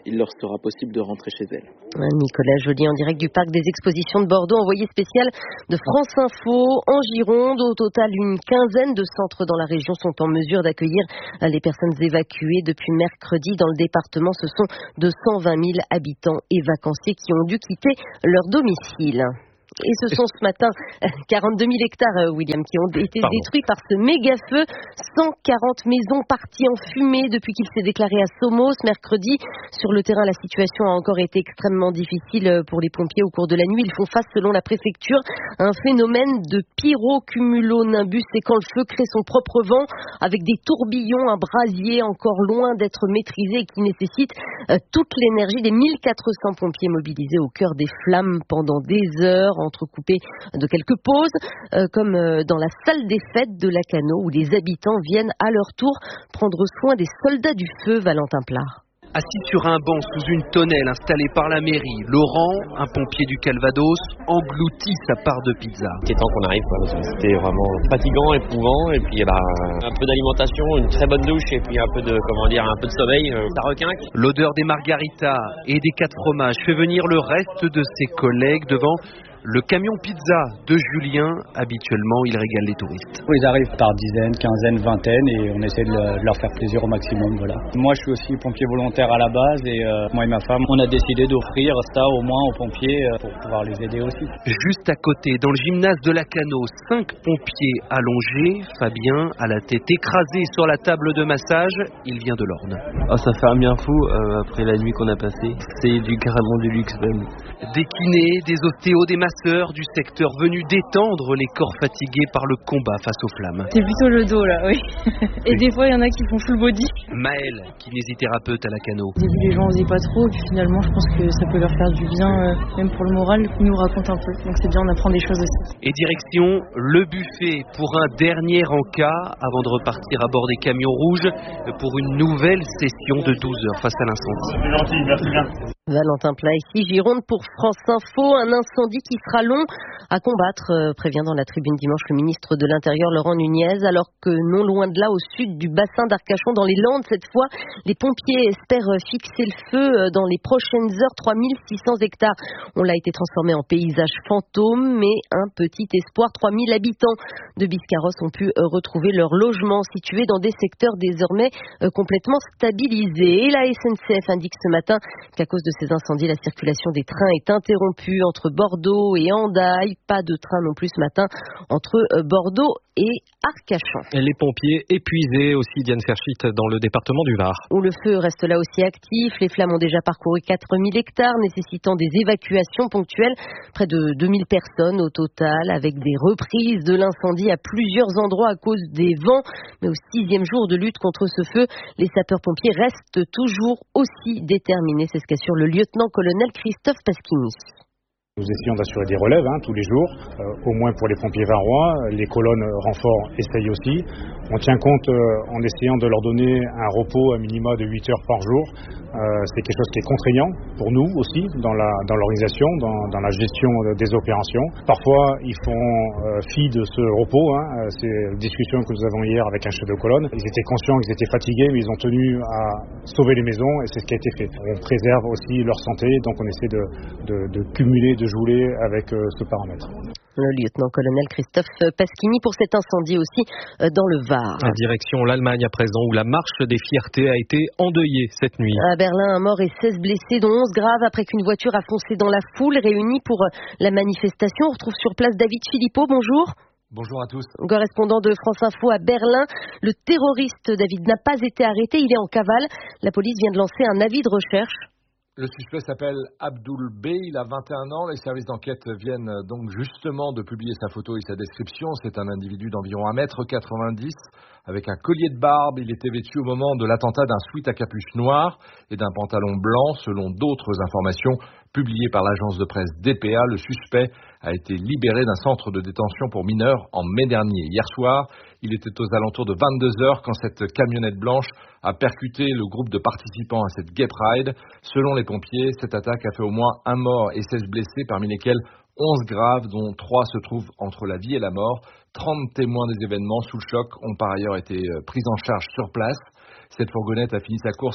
sera possible de rentrer chez elle. Nicolas Joly en direct du parc des expositions de Bordeaux, envoyé spécial de France Info en Gironde. Au total, une quinzaine de centres dans la région sont en mesure d'accueillir les personnes évacuées depuis mercredi. Dans le département, ce sont deux cent vingt mille habitants et vacanciers qui ont dû quitter leur domicile. Et ce sont ce matin quarante-deux mille hectares, William, qui ont été Pardon. détruits par ce méga feu. cent quarante maisons parties en fumée depuis qu'il s'est déclaré à Somos mercredi. Sur le terrain, la situation a encore été extrêmement difficile pour les pompiers au cours de la nuit. Ils font face, selon la préfecture, à un phénomène de pyrocumulonimbus. C'est quand le feu crée son propre vent avec des tourbillons, un brasier encore loin d'être maîtrisé et qui nécessite toute l'énergie des mille quatre cents pompiers mobilisés au cœur des flammes pendant des heures, entrecoupé de quelques pauses, euh, comme euh, dans la salle des fêtes de Lacanau, où les habitants viennent à leur tour prendre soin des soldats du feu. Valentin Plard. Assis sur un banc sous une tonnelle installée par la mairie, Laurent, un pompier du Calvados, engloutit sa part de pizza. C'est temps qu'on arrive, quoi, parce que c'était vraiment fatigant, éprouvant, et puis bah, un peu d'alimentation, une très bonne douche, et puis un peu de, comment dire, un peu de sommeil, euh, ça requinque. L'odeur des margaritas et des quatre fromages fait venir le reste de ses collègues devant le camion pizza de Julien. Habituellement, il régale les touristes. Ils arrivent par dizaines, quinzaines, vingtaines et on essaie de leur faire plaisir au maximum. Voilà. Moi, je suis aussi pompier volontaire à la base et euh, moi et ma femme, on a décidé d'offrir ça au moins aux pompiers euh, pour pouvoir les aider aussi. Juste à côté, dans le gymnase de Lacanau, cinq pompiers allongés. Fabien a la tête écrasée sur la table de massage. Il vient de l'Orne. Oh, ça fait un bien fou euh, après la nuit qu'on a passée. C'est du carrément du luxe même. Des kinés, des ostéos, des masseurs du secteur venus détendre les corps fatigués par le combat face aux flammes. C'est plutôt le dos là, oui. Et des fois il y en a qui font full body. Maëlle, kinésithérapeute à Lacanau. Au début les gens osaient pas trop, et puis finalement je pense que ça peut leur faire du bien, euh, même pour le moral. Ils nous racontent un peu, donc c'est bien, on apprend des choses aussi. Et direction le buffet pour un dernier encas avant de repartir à bord des camions rouges pour une nouvelle session de douze heures face à l'incendie. C'est gentil, merci bien. Valentin Plat ici, Gironde pour France Info. Un incendie qui sera long à combattre, euh, prévient dans la tribune dimanche le ministre de l'Intérieur Laurent Nunez, alors que non loin de là, au sud du bassin d'Arcachon, dans les Landes, cette fois, les pompiers espèrent fixer le feu dans les prochaines heures. trois mille six cents hectares. On l'a été transformé en paysage fantôme, mais un petit espoir. trois mille habitants de Biscarrosse ont pu retrouver leur logement situé dans des secteurs désormais complètement stabilisés. Et la S N C F indique ce matin qu'à cause de ces incendies, la circulation des trains est interrompue entre Bordeaux et Hendaye. Pas de train non plus ce matin entre Bordeaux et Arcachon. Et les pompiers épuisés aussi, Diane Ferchit, dans le département du Var. Où le feu reste là aussi actif. Les flammes ont déjà parcouru quatre mille hectares, nécessitant des évacuations ponctuelles. Près de deux mille personnes au total, avec des reprises de l'incendie à plusieurs endroits à cause des vents. Mais au sixième jour de lutte contre ce feu, les sapeurs-pompiers restent toujours aussi déterminés. C'est ce qu'assure le lieutenant-colonel Christophe Pasquini. Nous essayons d'assurer des relèves hein, tous les jours, euh, au moins pour les pompiers varois. Les colonnes renforts essayent aussi. On tient compte euh, en essayant de leur donner un repos à minima de huit heures par jour. Euh, c'est quelque chose qui est contraignant pour nous aussi dans la dans l'organisation, dans, dans la gestion des opérations. Parfois, ils font euh, fi de ce repos. Hein. C'est une discussion que nous avons hier avec un chef de colonne. Ils étaient conscients qu'ils étaient fatigués, mais ils ont tenu à sauver les maisons et c'est ce qui a été fait. On préserve aussi leur santé, donc on essaie de, de, de cumuler, de jouer avec euh, ce paramètre. Le lieutenant-colonel Christophe Pasquini pour cet incendie aussi dans le Var. En direction l'Allemagne à présent, où la marche des fiertés a été endeuillée cette nuit. À Berlin, un mort et seize blessés, dont onze graves après qu'une voiture a foncé dans la foule réunie pour la manifestation. On retrouve sur place David Philippot, bonjour. Bonjour à tous. Correspondant de France Info à Berlin, le terroriste David n'a pas été arrêté, il est en cavale. La police vient de lancer un avis de recherche. Le suspect s'appelle Abdoul B, il a vingt et un ans. Les services d'enquête viennent donc justement de publier sa photo et sa description. C'est un individu d'environ un mètre quatre-vingt-dix avec un collier de barbe. Il était vêtu au moment de l'attentat d'un sweat à capuche noire et d'un pantalon blanc. Selon d'autres informations publiées par l'agence de presse D P A, le suspect a été libéré d'un centre de détention pour mineurs en mai dernier. Hier soir, il était aux alentours de vingt-deux heures quand cette camionnette blanche a percuté le groupe de participants à cette Gay Pride. Selon les pompiers, cette attaque a fait au moins un mort et seize blessés, parmi lesquels onze graves, dont trois se trouvent entre la vie et la mort. trente témoins des événements sous le choc ont par ailleurs été pris en charge sur place. Cette fourgonnette a fini sa course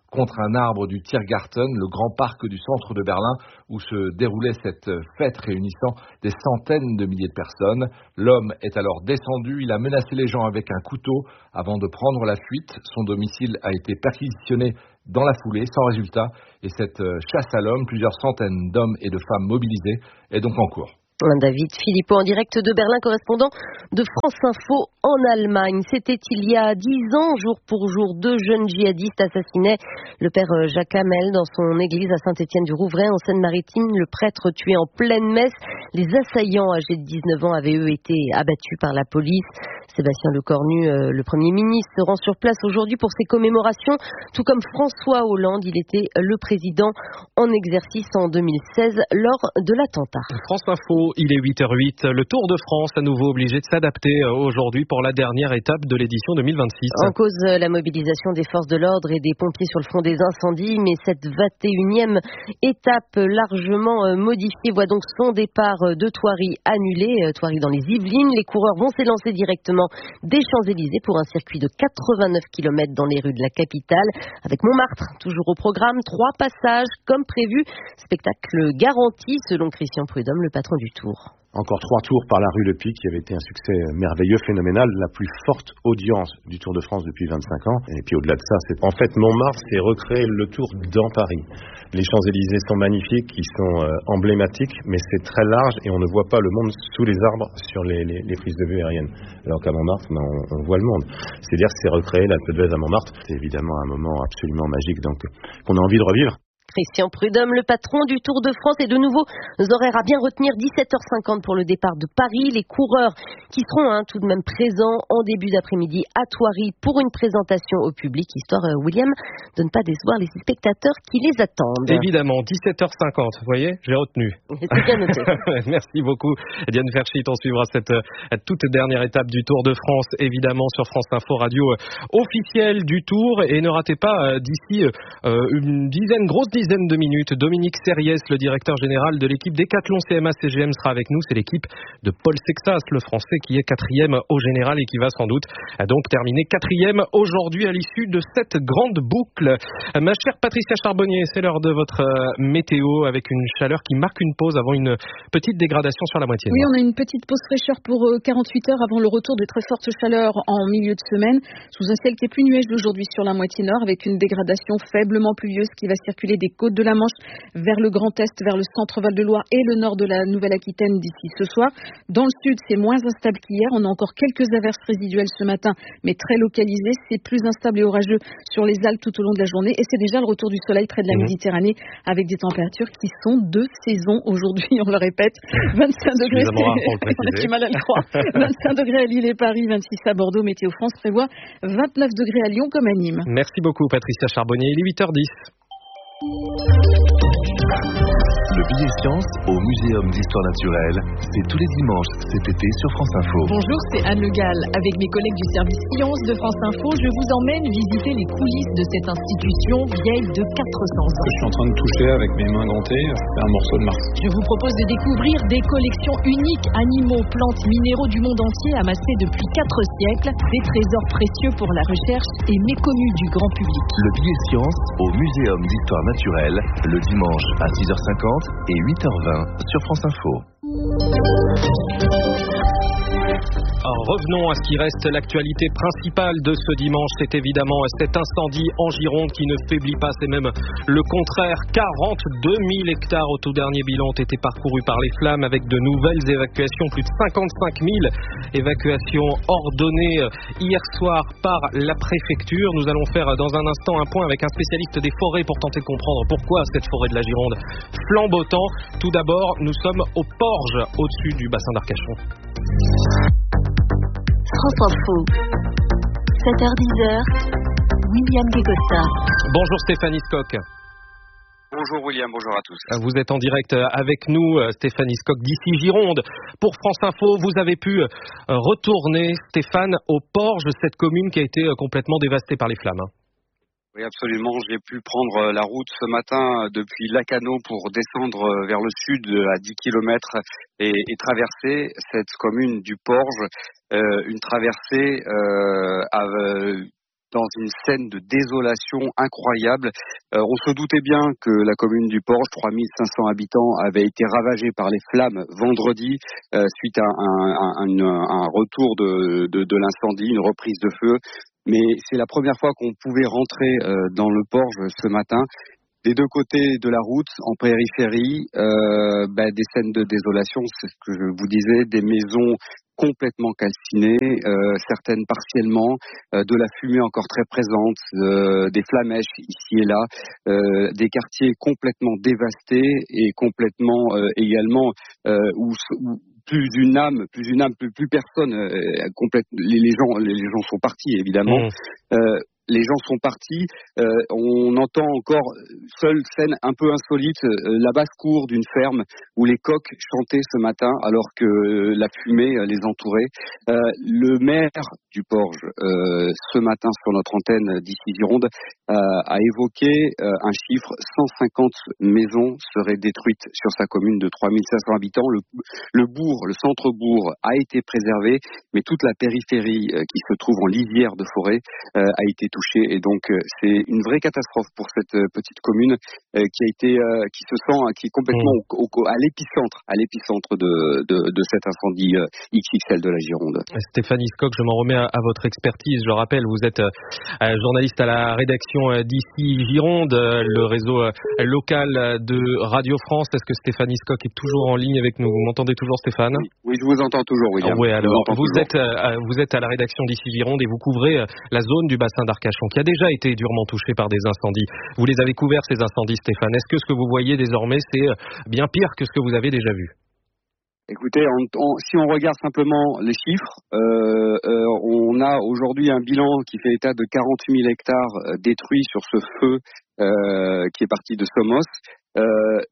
contre un arbre du Tiergarten, le grand parc du centre de Berlin où se déroulait cette fête réunissant des centaines de milliers de personnes. L'homme est alors descendu, il a menacé les gens avec un couteau avant de prendre la fuite. Son domicile a été perquisitionné dans la foulée, sans résultat, et cette chasse à l'homme, plusieurs centaines d'hommes et de femmes mobilisés, est donc en cours. David Philippot en direct de Berlin, correspondant de France Info en Allemagne. C'était il y a dix ans, jour pour jour, deux jeunes djihadistes assassinaient le père Jacques Hamel dans son église à Saint-Étienne-du-Rouvray, en Seine-Maritime. Le prêtre tué en pleine messe. Les assaillants âgés de dix-neuf ans avaient eux été abattus par la police. Sébastien Lecornu, euh, le Premier ministre, se rend sur place aujourd'hui pour ces commémorations, tout comme François Hollande. Il était le président en exercice en deux mille seize lors de l'attentat. France Info, il est huit heures huit. Le Tour de France, à nouveau obligé de s'adapter aujourd'hui pour la dernière étape de l'édition deux mille vingt-six. En cause, la mobilisation des forces de l'ordre et des pompiers sur le front des incendies, mais cette vingt et unième étape largement modifiée voit donc son départ de Thoiry annulé. Thoiry dans les Yvelines. Les coureurs vont s'élancer directement des Champs-Élysées pour un circuit de quatre-vingt-neuf kilomètres dans les rues de la capitale. Avec Montmartre, toujours au programme, trois passages comme prévu. Spectacle garanti selon Christian Prudhomme, le patron du Tour. Encore trois tours par la rue Le Pic, qui avait été un succès merveilleux, phénoménal, la plus forte audience du Tour de France depuis vingt-cinq ans. Et puis au-delà de ça, c'est en fait Montmartre, c'est recréer le Tour dans Paris. Les Champs-Élysées sont magnifiques, ils sont euh, emblématiques, mais c'est très large et on ne voit pas le monde sous les arbres sur les, les, les prises de vue aériennes. Alors qu'à Montmartre, ben, on, on voit le monde. C'est-à-dire que c'est recréer l'Alpe d'Huez à Montmartre. C'est évidemment un moment absolument magique, donc qu'on a envie de revivre. Christian Prudhomme, le patron du Tour de France, et de nouveau horaires à bien retenir, dix-sept heures cinquante pour le départ de Paris. Les coureurs qui seront hein, tout de même présents en début d'après-midi à Thoiry pour une présentation au public, histoire, euh, William, de ne pas décevoir les spectateurs qui les attendent. Évidemment, dix-sept heures cinquante, vous voyez, j'ai retenu. C'est bien noté. Merci beaucoup, Diane Ferchit. On suivra cette euh, toute dernière étape du Tour de France, évidemment, sur France Info, radio euh, officielle du Tour. Et ne ratez pas, euh, d'ici euh, une dizaine, grosse dizaine de minutes, Dominique Serriès, le directeur général de l'équipe Décathlon C M A C G M, sera avec nous. C'est l'équipe de Paul Sexas, le Français, qui est quatrième au général et qui va sans doute donc terminer quatrième aujourd'hui à l'issue de cette grande boucle. Ma chère Patricia Charbonnier, c'est l'heure de votre météo avec une chaleur qui marque une pause avant une petite dégradation sur la moitié. Oui, on a une petite pause fraîcheur pour quarante-huit heures avant le retour de très fortes chaleurs en milieu de semaine, sous un ciel qui est plus nuageux aujourd'hui sur la moitié nord, avec une dégradation faiblement pluvieuse qui va circuler des côtes de la Manche vers le Grand Est, vers le centre Val-de-Loire et le nord de la Nouvelle-Aquitaine d'ici ce soir. Dans le sud, c'est moins instable qu'hier. On a encore quelques averses résiduelles ce matin, mais très localisées. C'est plus instable et orageux sur les Alpes tout au long de la journée. Et c'est déjà le retour du soleil près de la mmh. Méditerranée, avec des températures qui sont de saison aujourd'hui, on le répète. vingt-cinq degrés, on a du mal à le croire. vingt-cinq degrés à Lille et Paris, vingt-six à Bordeaux. Météo France prévoit vingt-neuf degrés à Lyon comme à Nîmes. Merci beaucoup Patricia Charbonnier. Il est huit heures dix. Le billet science au Muséum d'Histoire Naturelle, c'est tous les dimanches cet été sur France Info. Bonjour, c'est Anne Le Gall. Avec mes collègues du service science de France Info, je vous emmène visiter les coulisses de cette institution vieille de quatre cents ans. Je suis en train de toucher avec mes mains gantées, c'est un morceau de Mars. Je vous propose de découvrir des collections uniques, animaux, plantes, minéraux du monde entier amassés depuis quatre siècles, des trésors précieux pour la recherche et méconnus du grand public. Le billet science au Muséum d'Histoire Naturelle, le dimanche à six heures cinquante et huit heures vingt sur France Info. Alors revenons à ce qui reste l'actualité principale de ce dimanche. C'est évidemment cet incendie en Gironde qui ne faiblit pas, c'est même le contraire. quarante-deux mille hectares au tout dernier bilan ont été parcourus par les flammes, avec de nouvelles évacuations, plus de cinquante-cinq mille évacuations ordonnées hier soir par la préfecture. Nous allons faire dans un instant un point avec un spécialiste des forêts pour tenter de comprendre pourquoi cette forêt de la Gironde flambe autant. Tout d'abord, nous sommes aux Porges, au-dessus du bassin d'Arcachon. France Info, sept heures dix, William Guécosta. Bonjour Stéphanie Scocq. Bonjour William, bonjour à tous. Vous êtes en direct avec nous, Stéphanie Scocq d'ici Gironde. Pour France Info, vous avez pu retourner, Stéphane, aux Porges, cette commune qui a été complètement dévastée par les flammes. Oui, absolument. J'ai pu prendre la route ce matin depuis Lacanau pour descendre vers le sud à dix kilomètres et, et traverser cette commune du Porge. Euh, une traversée euh, à, dans une scène de désolation incroyable. Euh, on se doutait bien que la commune du Porge, trois mille cinq cents habitants, avait été ravagée par les flammes vendredi euh, suite à un, un, un, un retour de, de, de l'incendie, une reprise de feu. Mais c'est la première fois qu'on pouvait rentrer euh, dans le Porge ce matin. Des deux côtés de la route, en périphérie, euh, bah, des scènes de désolation, c'est ce que je vous disais, des maisons complètement calcinées, euh, certaines partiellement, euh, de la fumée encore très présente, euh, des flamèches ici et là, euh, des quartiers complètement dévastés et complètement euh, également euh, où, où plus une âme, plus une âme, plus, plus personne, euh, complète, les, les gens, les, les gens sont partis évidemment. Mmh. Euh, Les gens sont partis. Euh, on entend encore, seule scène un peu insolite, euh, la basse-cour d'une ferme où les coqs chantaient ce matin alors que euh, la fumée euh, les entourait. Euh, le maire du Porge, euh, ce matin sur notre antenne d'ici Gironde, euh, a évoqué euh, un chiffre, cent cinquante maisons seraient détruites sur sa commune de trois mille cinq cents habitants. Le, le bourg, le centre-bourg a été préservé, mais toute la périphérie euh, qui se trouve en lisière de forêt euh, a été touchée. Et donc euh, c'est une vraie catastrophe pour cette euh, petite commune euh, qui a été, euh, qui se sent, qui est complètement mmh. au, au, à l'épicentre, à l'épicentre de, de, de cet incendie euh, X X L de la Gironde. Stéphanie Scocq, je m'en remets à, à votre expertise. Je rappelle, vous êtes euh, journaliste à la rédaction euh, d'ici Gironde, euh, le réseau euh, local de Radio France. Est-ce que Stéphanie Scocq est toujours en ligne avec nous? Vous m'entendez toujours, Stéphane? Oui, oui, je vous entends toujours, William. Ah, oui, alors vous, vous êtes, euh, vous êtes à la rédaction d'ici Gironde et vous couvrez euh, la zone du bassin d'Arcachon, qui a déjà été durement touché par des incendies. Vous les avez couverts, ces incendies, Stéphane. Est-ce que ce que vous voyez désormais, c'est bien pire que ce que vous avez déjà vu? Écoutez, on, on, si on regarde simplement les chiffres, euh, euh, on a aujourd'hui un bilan qui fait état de quarante mille hectares euh, détruits sur ce feu euh, qui est parti de Somos. Euh,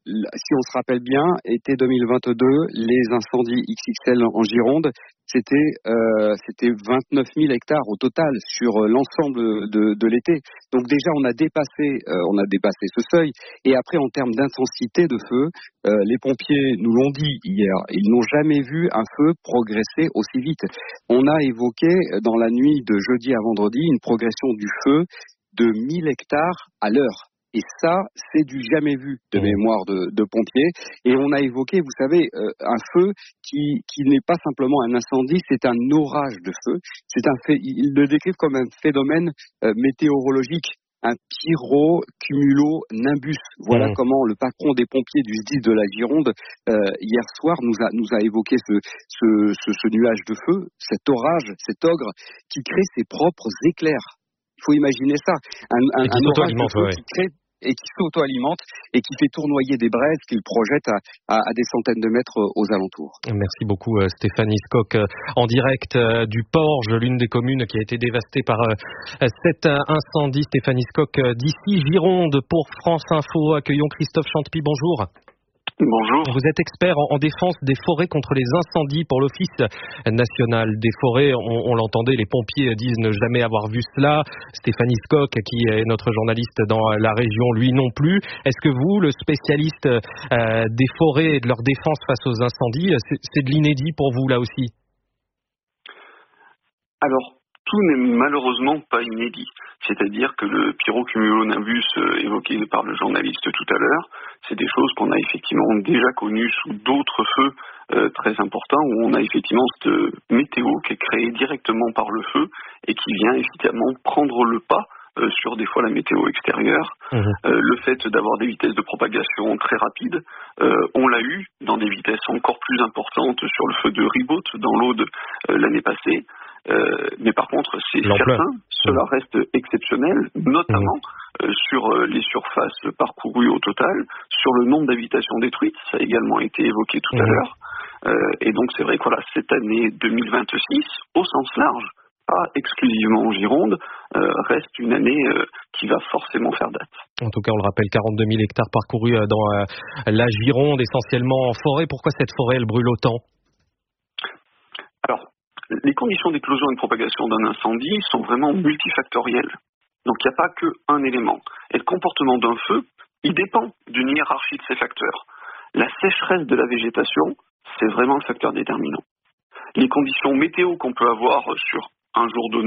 si on se rappelle bien, été deux mille vingt-deux, les incendies X X L en Gironde, c'était euh, c'était vingt-neuf mille hectares au total sur l'ensemble de, de l'été. Donc déjà on a dépassé euh, on a dépassé ce seuil. Et après en termes d'intensité de feu, euh, les pompiers nous l'ont dit hier, ils n'ont jamais vu un feu progresser aussi vite. On a évoqué dans la nuit de jeudi à vendredi une progression du feu de mille hectares à l'heure. Et ça, c'est du jamais vu de mémoire de, de pompiers. Et on a évoqué, vous savez, euh, un feu qui, qui n'est pas simplement un incendie, c'est un orage de feu. C'est un fait, ils le décrivent comme un phénomène euh, météorologique, un pyrocumulo-nimbus. Voilà mmh. comment le patron des pompiers du S D I S de la Gironde euh, hier soir nous a nous a évoqué ce, ce, ce, ce nuage de feu, cet orage, cet ogre qui crée ses propres éclairs. Il faut imaginer ça, un, un, un orage de feu ouais. qui crée et qui s'auto-alimente et qui fait tournoyer des braises qu'il projette à, à, à des centaines de mètres aux alentours. Merci beaucoup Stéphanie Scocq. En direct du Porge, l'une des communes qui a été dévastée par cet incendie. Stéphanie Scocq d'ici Gironde pour France Info. Accueillons Christophe Chantepie, bonjour. Bonjour. Vous êtes expert en défense des forêts contre les incendies pour l'Office national des forêts. On, on l'entendait, les pompiers disent ne jamais avoir vu cela. Stéphanie Scocq, qui est notre journaliste dans la région, lui non plus. Est-ce que vous, le spécialiste euh, des forêts et de leur défense face aux incendies, c'est, c'est de l'inédit pour vous là aussi? Alors, tout n'est malheureusement pas inédit. C'est-à-dire que le pyrocumulonimbus euh, évoqué par le journaliste tout à l'heure, c'est des choses qu'on a effectivement déjà connues sous d'autres feux euh, très importants, où on a effectivement cette météo qui est créée directement par le feu et qui vient évidemment prendre le pas euh, sur des fois la météo extérieure. Mmh. Euh, le fait d'avoir des vitesses de propagation très rapides, euh, on l'a eu dans des vitesses encore plus importantes sur le feu de Ribaute dans l'Aude euh, l'année passée. Euh, mais par contre, c'est L'ampleur. certain, cela reste exceptionnel, notamment mmh. euh, sur euh, les surfaces parcourues au total, sur le nombre d'habitations détruites, ça a également été évoqué tout mmh. à l'heure. Euh, et donc c'est vrai que voilà, cette année deux mille vingt-six, au sens large, pas exclusivement en Gironde, euh, reste une année euh, qui va forcément faire date. En tout cas, on le rappelle, quarante-deux mille hectares parcourus dans euh, la Gironde, essentiellement en forêt. Pourquoi cette forêt, elle brûle autant ? Alors, les conditions d'éclosion et de propagation d'un incendie sont vraiment multifactorielles. Donc il n'y a pas qu'un élément. Et le comportement d'un feu, il dépend d'une hiérarchie de ces facteurs. La sécheresse de la végétation, c'est vraiment le facteur déterminant. Les conditions météo qu'on peut avoir sur un jour donné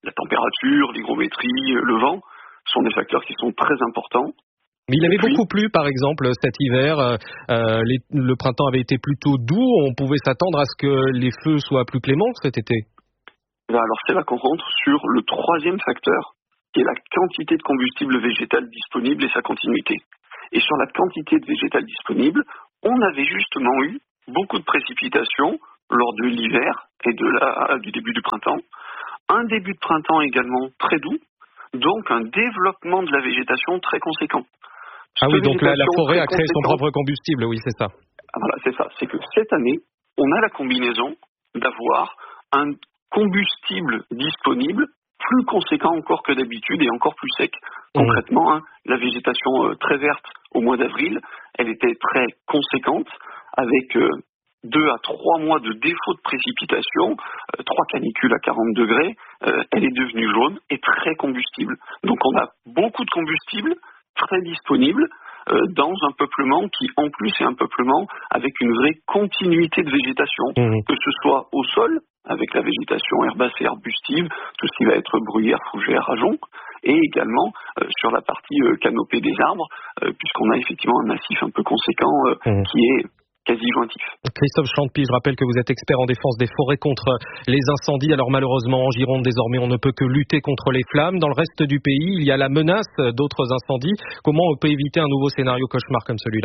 La température, l'hygrométrie, le vent sont des facteurs qui sont très importants. Mais il avait puis, beaucoup plu, par exemple, cet hiver. Euh, les, le printemps avait été plutôt doux. On pouvait s'attendre à ce que les feux soient plus cléments cet été. Alors c'est là qu'on rentre sur le troisième facteur, qui est la quantité de combustible végétal disponible et sa continuité. Et sur la quantité de végétal disponible, on avait justement eu beaucoup de précipitations lors de l'hiver et de la, du début du printemps. Un début de printemps également très doux, donc un développement de la végétation très conséquent. Ah oui, donc la, la forêt a créé son propre combustible, oui, c'est ça. Voilà, c'est ça. C'est que cette année, on a la combinaison d'avoir un combustible disponible plus conséquent encore que d'habitude et encore plus sec. Concrètement, hein, la végétation euh, très verte au mois d'avril, elle était très conséquente avec euh, deux à trois mois de défaut de précipitation, euh, trois canicules à quarante degrés, euh, elle est devenue jaune et très combustible. Donc on a beaucoup de combustible très disponible euh, dans un peuplement qui en plus est un peuplement avec une vraie continuité de végétation, mmh. que ce soit au sol, avec la végétation herbacée arbustive, tout ce qui va être bruyère, fougère, ajonc, et également euh, sur la partie euh, canopée des arbres, euh, puisqu'on a effectivement un massif un peu conséquent euh, mmh. qui est quasi jointif. Christophe Champy, je rappelle que vous êtes expert en défense des forêts contre les incendies. Alors malheureusement, en Gironde, désormais, on ne peut que lutter contre les flammes. Dans le reste du pays, il y a la menace d'autres incendies. Comment on peut éviter un nouveau scénario cauchemar comme celui-là ?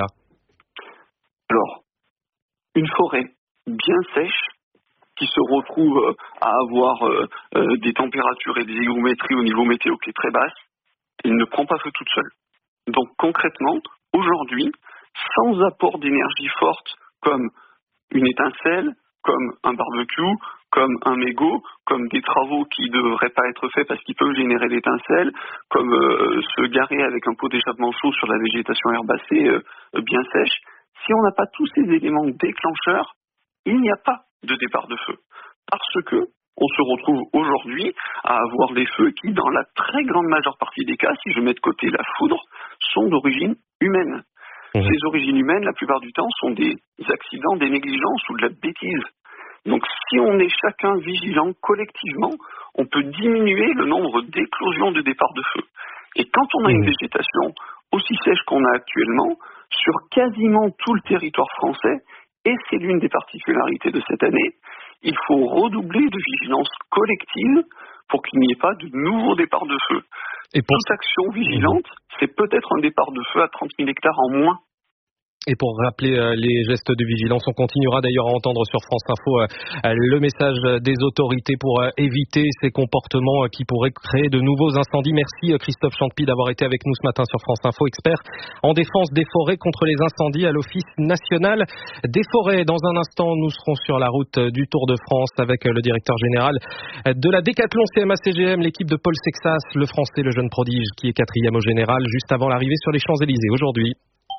Alors, une forêt bien sèche, qui se retrouve à avoir euh, euh, des températures et des hygrométries au niveau météo qui est très basse, elle ne prend pas feu toute seule. Donc concrètement, aujourd'hui, sans apport d'énergie forte comme une étincelle, comme un barbecue, comme un mégot, comme des travaux qui ne devraient pas être faits parce qu'ils peuvent générer l'étincelle, comme euh, se garer avec un pot d'échappement chaud sur la végétation herbacée euh, bien sèche, si on n'a pas tous ces éléments déclencheurs, il n'y a pas de départ de feu. Parce que on se retrouve aujourd'hui à avoir des feux qui, dans la très grande majeure partie des cas, si je mets de côté la foudre, sont d'origine humaine. Mmh. Ces origines humaines, la plupart du temps, sont des accidents, des négligences ou de la bêtise. Donc si on est chacun vigilant collectivement, on peut diminuer le nombre d'éclosions de départ de feu. Et quand on a une végétation aussi sèche qu'on a actuellement, sur quasiment tout le territoire français, et c'est l'une des particularités de cette année, il faut redoubler de vigilance collective pour qu'il n'y ait pas de nouveaux départs de feu. Et pour... Toute action vigilante, c'est peut-être un départ de feu à trente mille hectares en moins. Et pour rappeler euh, les gestes de vigilance, on continuera d'ailleurs à entendre sur France Info euh, le message des autorités pour euh, éviter ces comportements euh, qui pourraient créer de nouveaux incendies. Merci euh, Christophe Champy d'avoir été avec nous ce matin sur France Info, expert en défense des forêts contre les incendies à l'Office national des forêts. Dans un instant, nous serons sur la route du Tour de France avec euh, le directeur général de la Décathlon C M A C G M, l'équipe de Paul Sexas, le Français, le jeune prodige qui est quatrième au général, juste avant l'arrivée sur les Champs-Élysées aujourd'hui.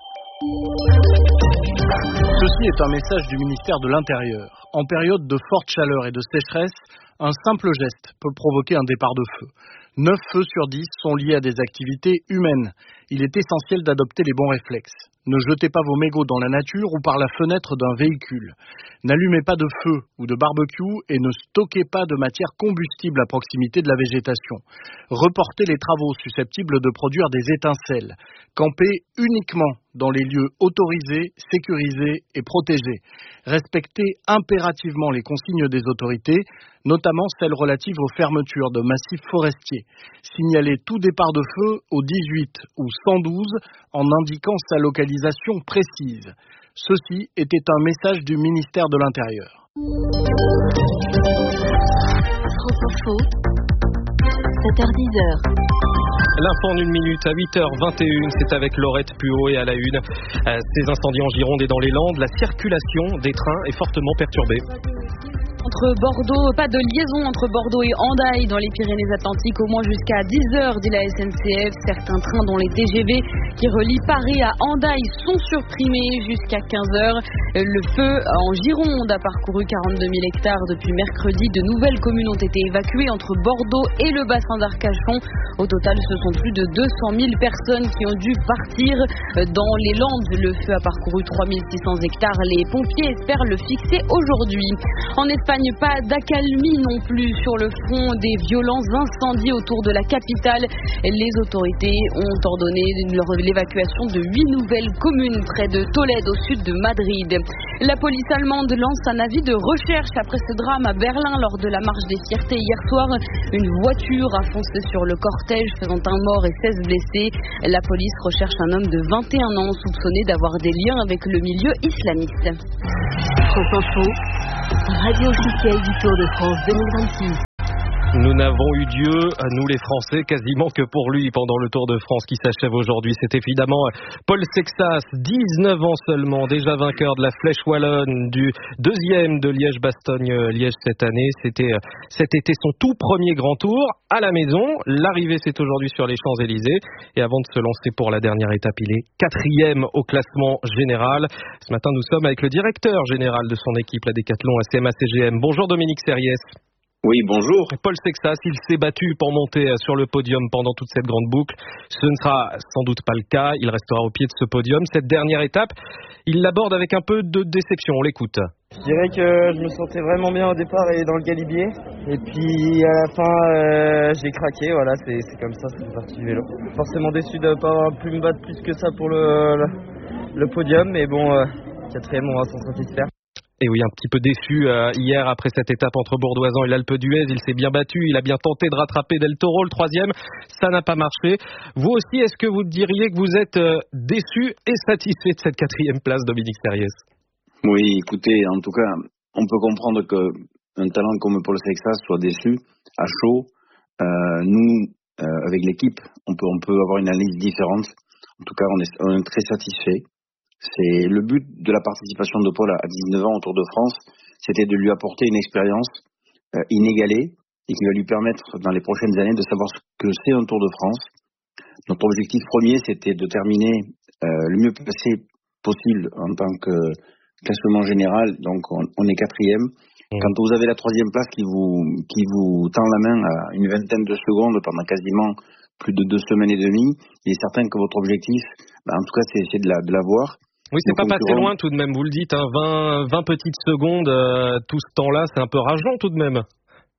Ceci est un message du ministère de l'Intérieur. En période de forte chaleur et de sécheresse, un simple geste peut provoquer un départ de feu. neuf feux sur dix sont liés à des activités humaines. Il est essentiel d'adopter les bons réflexes. Ne jetez pas vos mégots dans la nature ou par la fenêtre d'un véhicule. N'allumez pas de feu ou de barbecue et ne stockez pas de matière combustible à proximité de la végétation. Reportez les travaux susceptibles de produire des étincelles. Campez uniquement dans les lieux autorisés, sécurisés et protégés. Respectez impérativement les consignes des autorités, notamment celles relatives aux fermetures de massifs forestiers. Signalez tout départ de feu au dix-huit ou cent douze en indiquant sa localisation précise. Ceci était un message du ministère de l'Intérieur. France Info, sept heures dix. L'info en une minute à huit heures vingt et une, c'est avec Laurette Puot et à la une. Euh, ces incendies en Gironde et dans les Landes, la circulation des trains est fortement perturbée. Entre Bordeaux, pas de liaison entre Bordeaux et Hendaye dans les Pyrénées-Atlantiques, au moins jusqu'à dix heures, dit la S N C F. Certains trains, dont les T G V qui relient Paris à Hendaye, sont surprimés jusqu'à quinze heures. Le feu en Gironde a parcouru quarante-deux mille hectares depuis mercredi. De nouvelles communes ont été évacuées entre Bordeaux et le bassin d'Arcachon. Au total, ce sont plus de deux cent mille personnes qui ont dû partir. Dans les Landes, le feu a parcouru trois mille six cents hectares. Les pompiers espèrent le fixer aujourd'hui. En Espagne, Espagne, pas d'accalmie non plus sur le front des violents incendies autour de la capitale. Les autorités ont ordonné l'évacuation de huit nouvelles communes près de Tolède, au sud de Madrid. La police allemande lance un avis de recherche après ce drame à Berlin lors de la marche des fiertés hier soir. Une voiture a foncé sur le cortège, faisant un mort et seize blessés. La police recherche un homme de vingt et un ans soupçonné d'avoir des liens avec le milieu islamiste. France Info, radio officielle du Tour de France deux mille vingt-six. Nous n'avons eu Dieu, nous les Français, quasiment que pour lui pendant le Tour de France qui s'achève aujourd'hui. C'est évidemment Paul Sexas, dix-neuf ans seulement, déjà vainqueur de la Flèche Wallonne, du deuxième de Liège-Bastogne-Liège cette année. C'était cet été son tout premier grand tour à la maison. L'arrivée, c'est aujourd'hui sur les Champs-Élysées. Et avant de se lancer pour la dernière étape, il est quatrième au classement général. Ce matin, nous sommes avec le directeur général de son équipe, la Décathlon A C M A C G M. Bonjour Dominique Serriès. Oui, bonjour. Paul Sexas, il s'est battu pour monter sur le podium pendant toute cette grande boucle. Ce ne sera sans doute pas le cas. Il restera au pied de ce podium. Cette dernière étape, il l'aborde avec un peu de déception. On l'écoute. Je dirais que je me sentais vraiment bien au départ et dans le galibier. Et puis à la fin, euh, j'ai craqué. Voilà, c'est, c'est comme ça, c'est parti du vélo. Forcément déçu de ne pas avoir pu me battre plus que ça pour le, le, le podium. Mais bon, euh, quatrième, on va s'en satisfaire. Et oui, un petit peu déçu euh, hier après cette étape entre Bourdoisan et l'Alpe d'Huez. Il s'est bien battu, il a bien tenté de rattraper Del Toro, le troisième. Ça n'a pas marché. Vous aussi, est-ce que vous diriez que vous êtes euh, déçu et satisfait de cette quatrième place, Dominique Serriès? Oui, écoutez, en tout cas, on peut comprendre qu'un talent comme Paul Sexas soit déçu, à chaud. Euh, nous, euh, avec l'équipe, on peut, on peut avoir une analyse différente. En tout cas, on est, on est très satisfait. C'est le but de la participation de Paul à dix-neuf ans au Tour de France, c'était de lui apporter une expérience euh, inégalée et qui va lui permettre dans les prochaines années de savoir ce que c'est un Tour de France. Notre objectif premier, c'était de terminer euh, le mieux placé possible en tant que classement général. Donc on, on est quatrième. Mmh. Quand vous avez la troisième place qui vous qui vous tend la main à une vingtaine de secondes pendant quasiment plus de deux semaines et demie, il est certain que votre objectif, bah, en tout cas, c'est, c'est de la de l'avoir. Oui, c'est pas passé loin tout de même, vous le dites, hein, vingt, vingt petites secondes, euh, tout ce temps-là, c'est un peu rageant tout de même.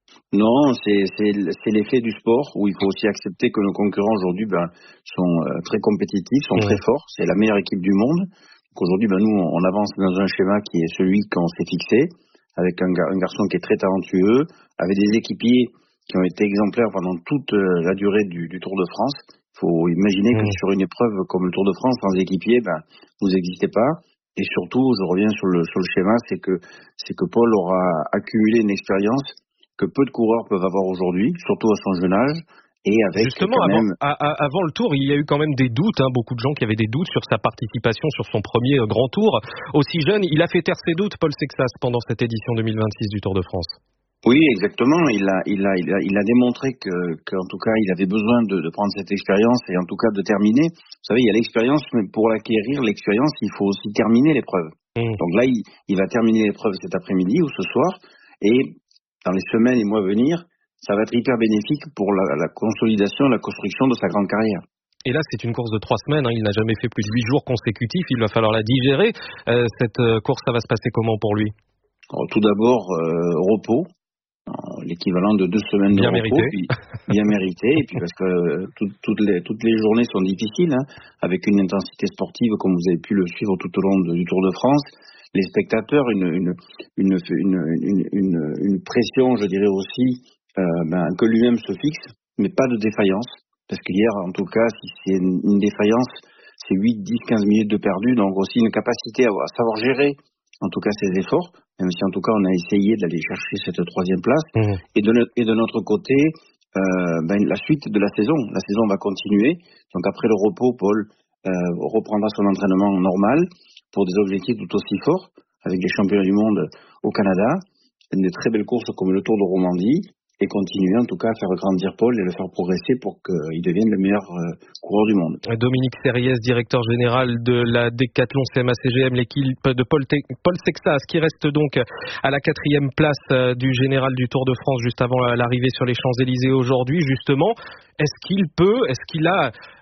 Non, c'est, c'est, c'est l'effet du sport, où il faut aussi accepter que nos concurrents aujourd'hui ben, sont euh, très compétitifs, sont mmh. très forts, c'est la meilleure équipe du monde. Donc aujourd'hui, ben, nous, on avance dans un schéma qui est celui qu'on s'est fixé, avec un, gar- un garçon qui est très talentueux, avec des équipiers qui ont été exemplaires pendant toute euh, la durée du, du Tour de France. Il faut imaginer que mmh. sur une épreuve comme le Tour de France, sans équipier, ben, vous n'existez pas. Et surtout, je reviens sur le, sur le schéma, c'est que, c'est que Paul aura accumulé une expérience que peu de coureurs peuvent avoir aujourd'hui, surtout à son jeune âge. Et avec Justement, quand avant, même... à, à, avant le Tour, il y a eu quand même des doutes, hein, beaucoup de gens qui avaient des doutes sur sa participation sur son premier euh, grand Tour. Aussi jeune, il a fait taire ses doutes, Paul Sexas, pendant cette édition deux mille vingt-six du Tour de France. Oui, exactement. Il a, il a, il a, il a démontré que, qu'en tout cas, il avait besoin de, de prendre cette expérience et en tout cas de terminer. Vous savez, il y a l'expérience, mais pour l'acquérir, l'expérience, il faut aussi terminer l'épreuve. Mmh. Donc là, il, il va terminer l'épreuve cet après-midi ou ce soir, et dans les semaines et mois à venir, ça va être hyper bénéfique pour la, la consolidation, la construction de sa grande carrière. Et là, c'est une course de trois semaines. Hein. Il n'a jamais fait plus de huit jours consécutifs. Il va falloir la digérer. Euh, cette euh, course, ça va se passer comment pour lui? Alors, tout d'abord, euh, repos. L'équivalent de deux semaines de bien repos, mérité. Puis, bien mérité, et puis parce que euh, tout, toutes, les, toutes les journées sont difficiles, hein, avec une intensité sportive comme vous avez pu le suivre tout au long de, du Tour de France. Les spectateurs, une, une, une, une, une, une, une pression, je dirais aussi, euh, ben, que lui-même se fixe, mais pas de défaillance, parce qu'hier, en tout cas, si c'est une, une défaillance, c'est huit, dix, quinze minutes de perdu, donc aussi une capacité à, à savoir gérer, en tout cas, ses efforts, même si en tout cas on a essayé d'aller chercher cette troisième place. Mmh. Et, de notre, et de notre côté, euh, ben, la suite de la saison. La saison va continuer. Donc après le repos, Paul euh, reprendra son entraînement normal pour des objectifs tout aussi forts, avec les championnats du monde au Canada, des très belles courses comme le Tour de Romandie, et continuer en tout cas à faire grandir Paul et le faire progresser pour qu'il devienne le meilleur euh, coureur du monde. Dominique Serriès, directeur général de la Décathlon C M A C G M, l'équipe de Paul, Te- Paul Sexas, qui reste donc à la quatrième place euh, du général du Tour de France juste avant l'arrivée sur les Champs-Élysées aujourd'hui. Justement, est-ce qu'il peut, est-ce qu'il a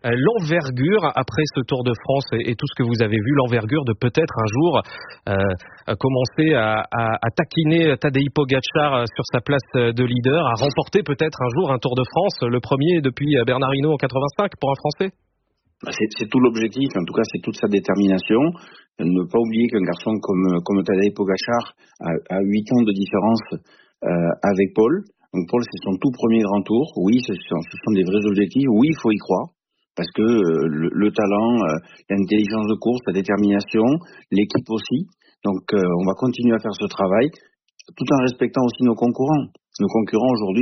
euh, l'envergure, après ce Tour de France et, et tout ce que vous avez vu, l'envergure de peut-être un jour euh, commencer à, à, à taquiner Tadej Pogačar sur sa place de leader, à remporter peut-être un jour un Tour de France, le premier depuis Bernard Hinault en quatre-vingt-cinq pour un Français? C'est, c'est tout l'objectif, en tout cas c'est toute sa détermination. Ne pas oublier qu'un garçon comme, comme Tadej Pogačar a, a huit ans de différence euh, avec Paul. Donc Paul, c'est son tout premier grand tour. Oui, ce sont, ce sont des vrais objectifs. Oui, il faut y croire. Parce que euh, le, le talent, euh, l'intelligence de course, la détermination, l'équipe aussi. Donc euh, on va continuer à faire ce travail, tout en respectant aussi nos concurrents. Nos concurrents aujourd'hui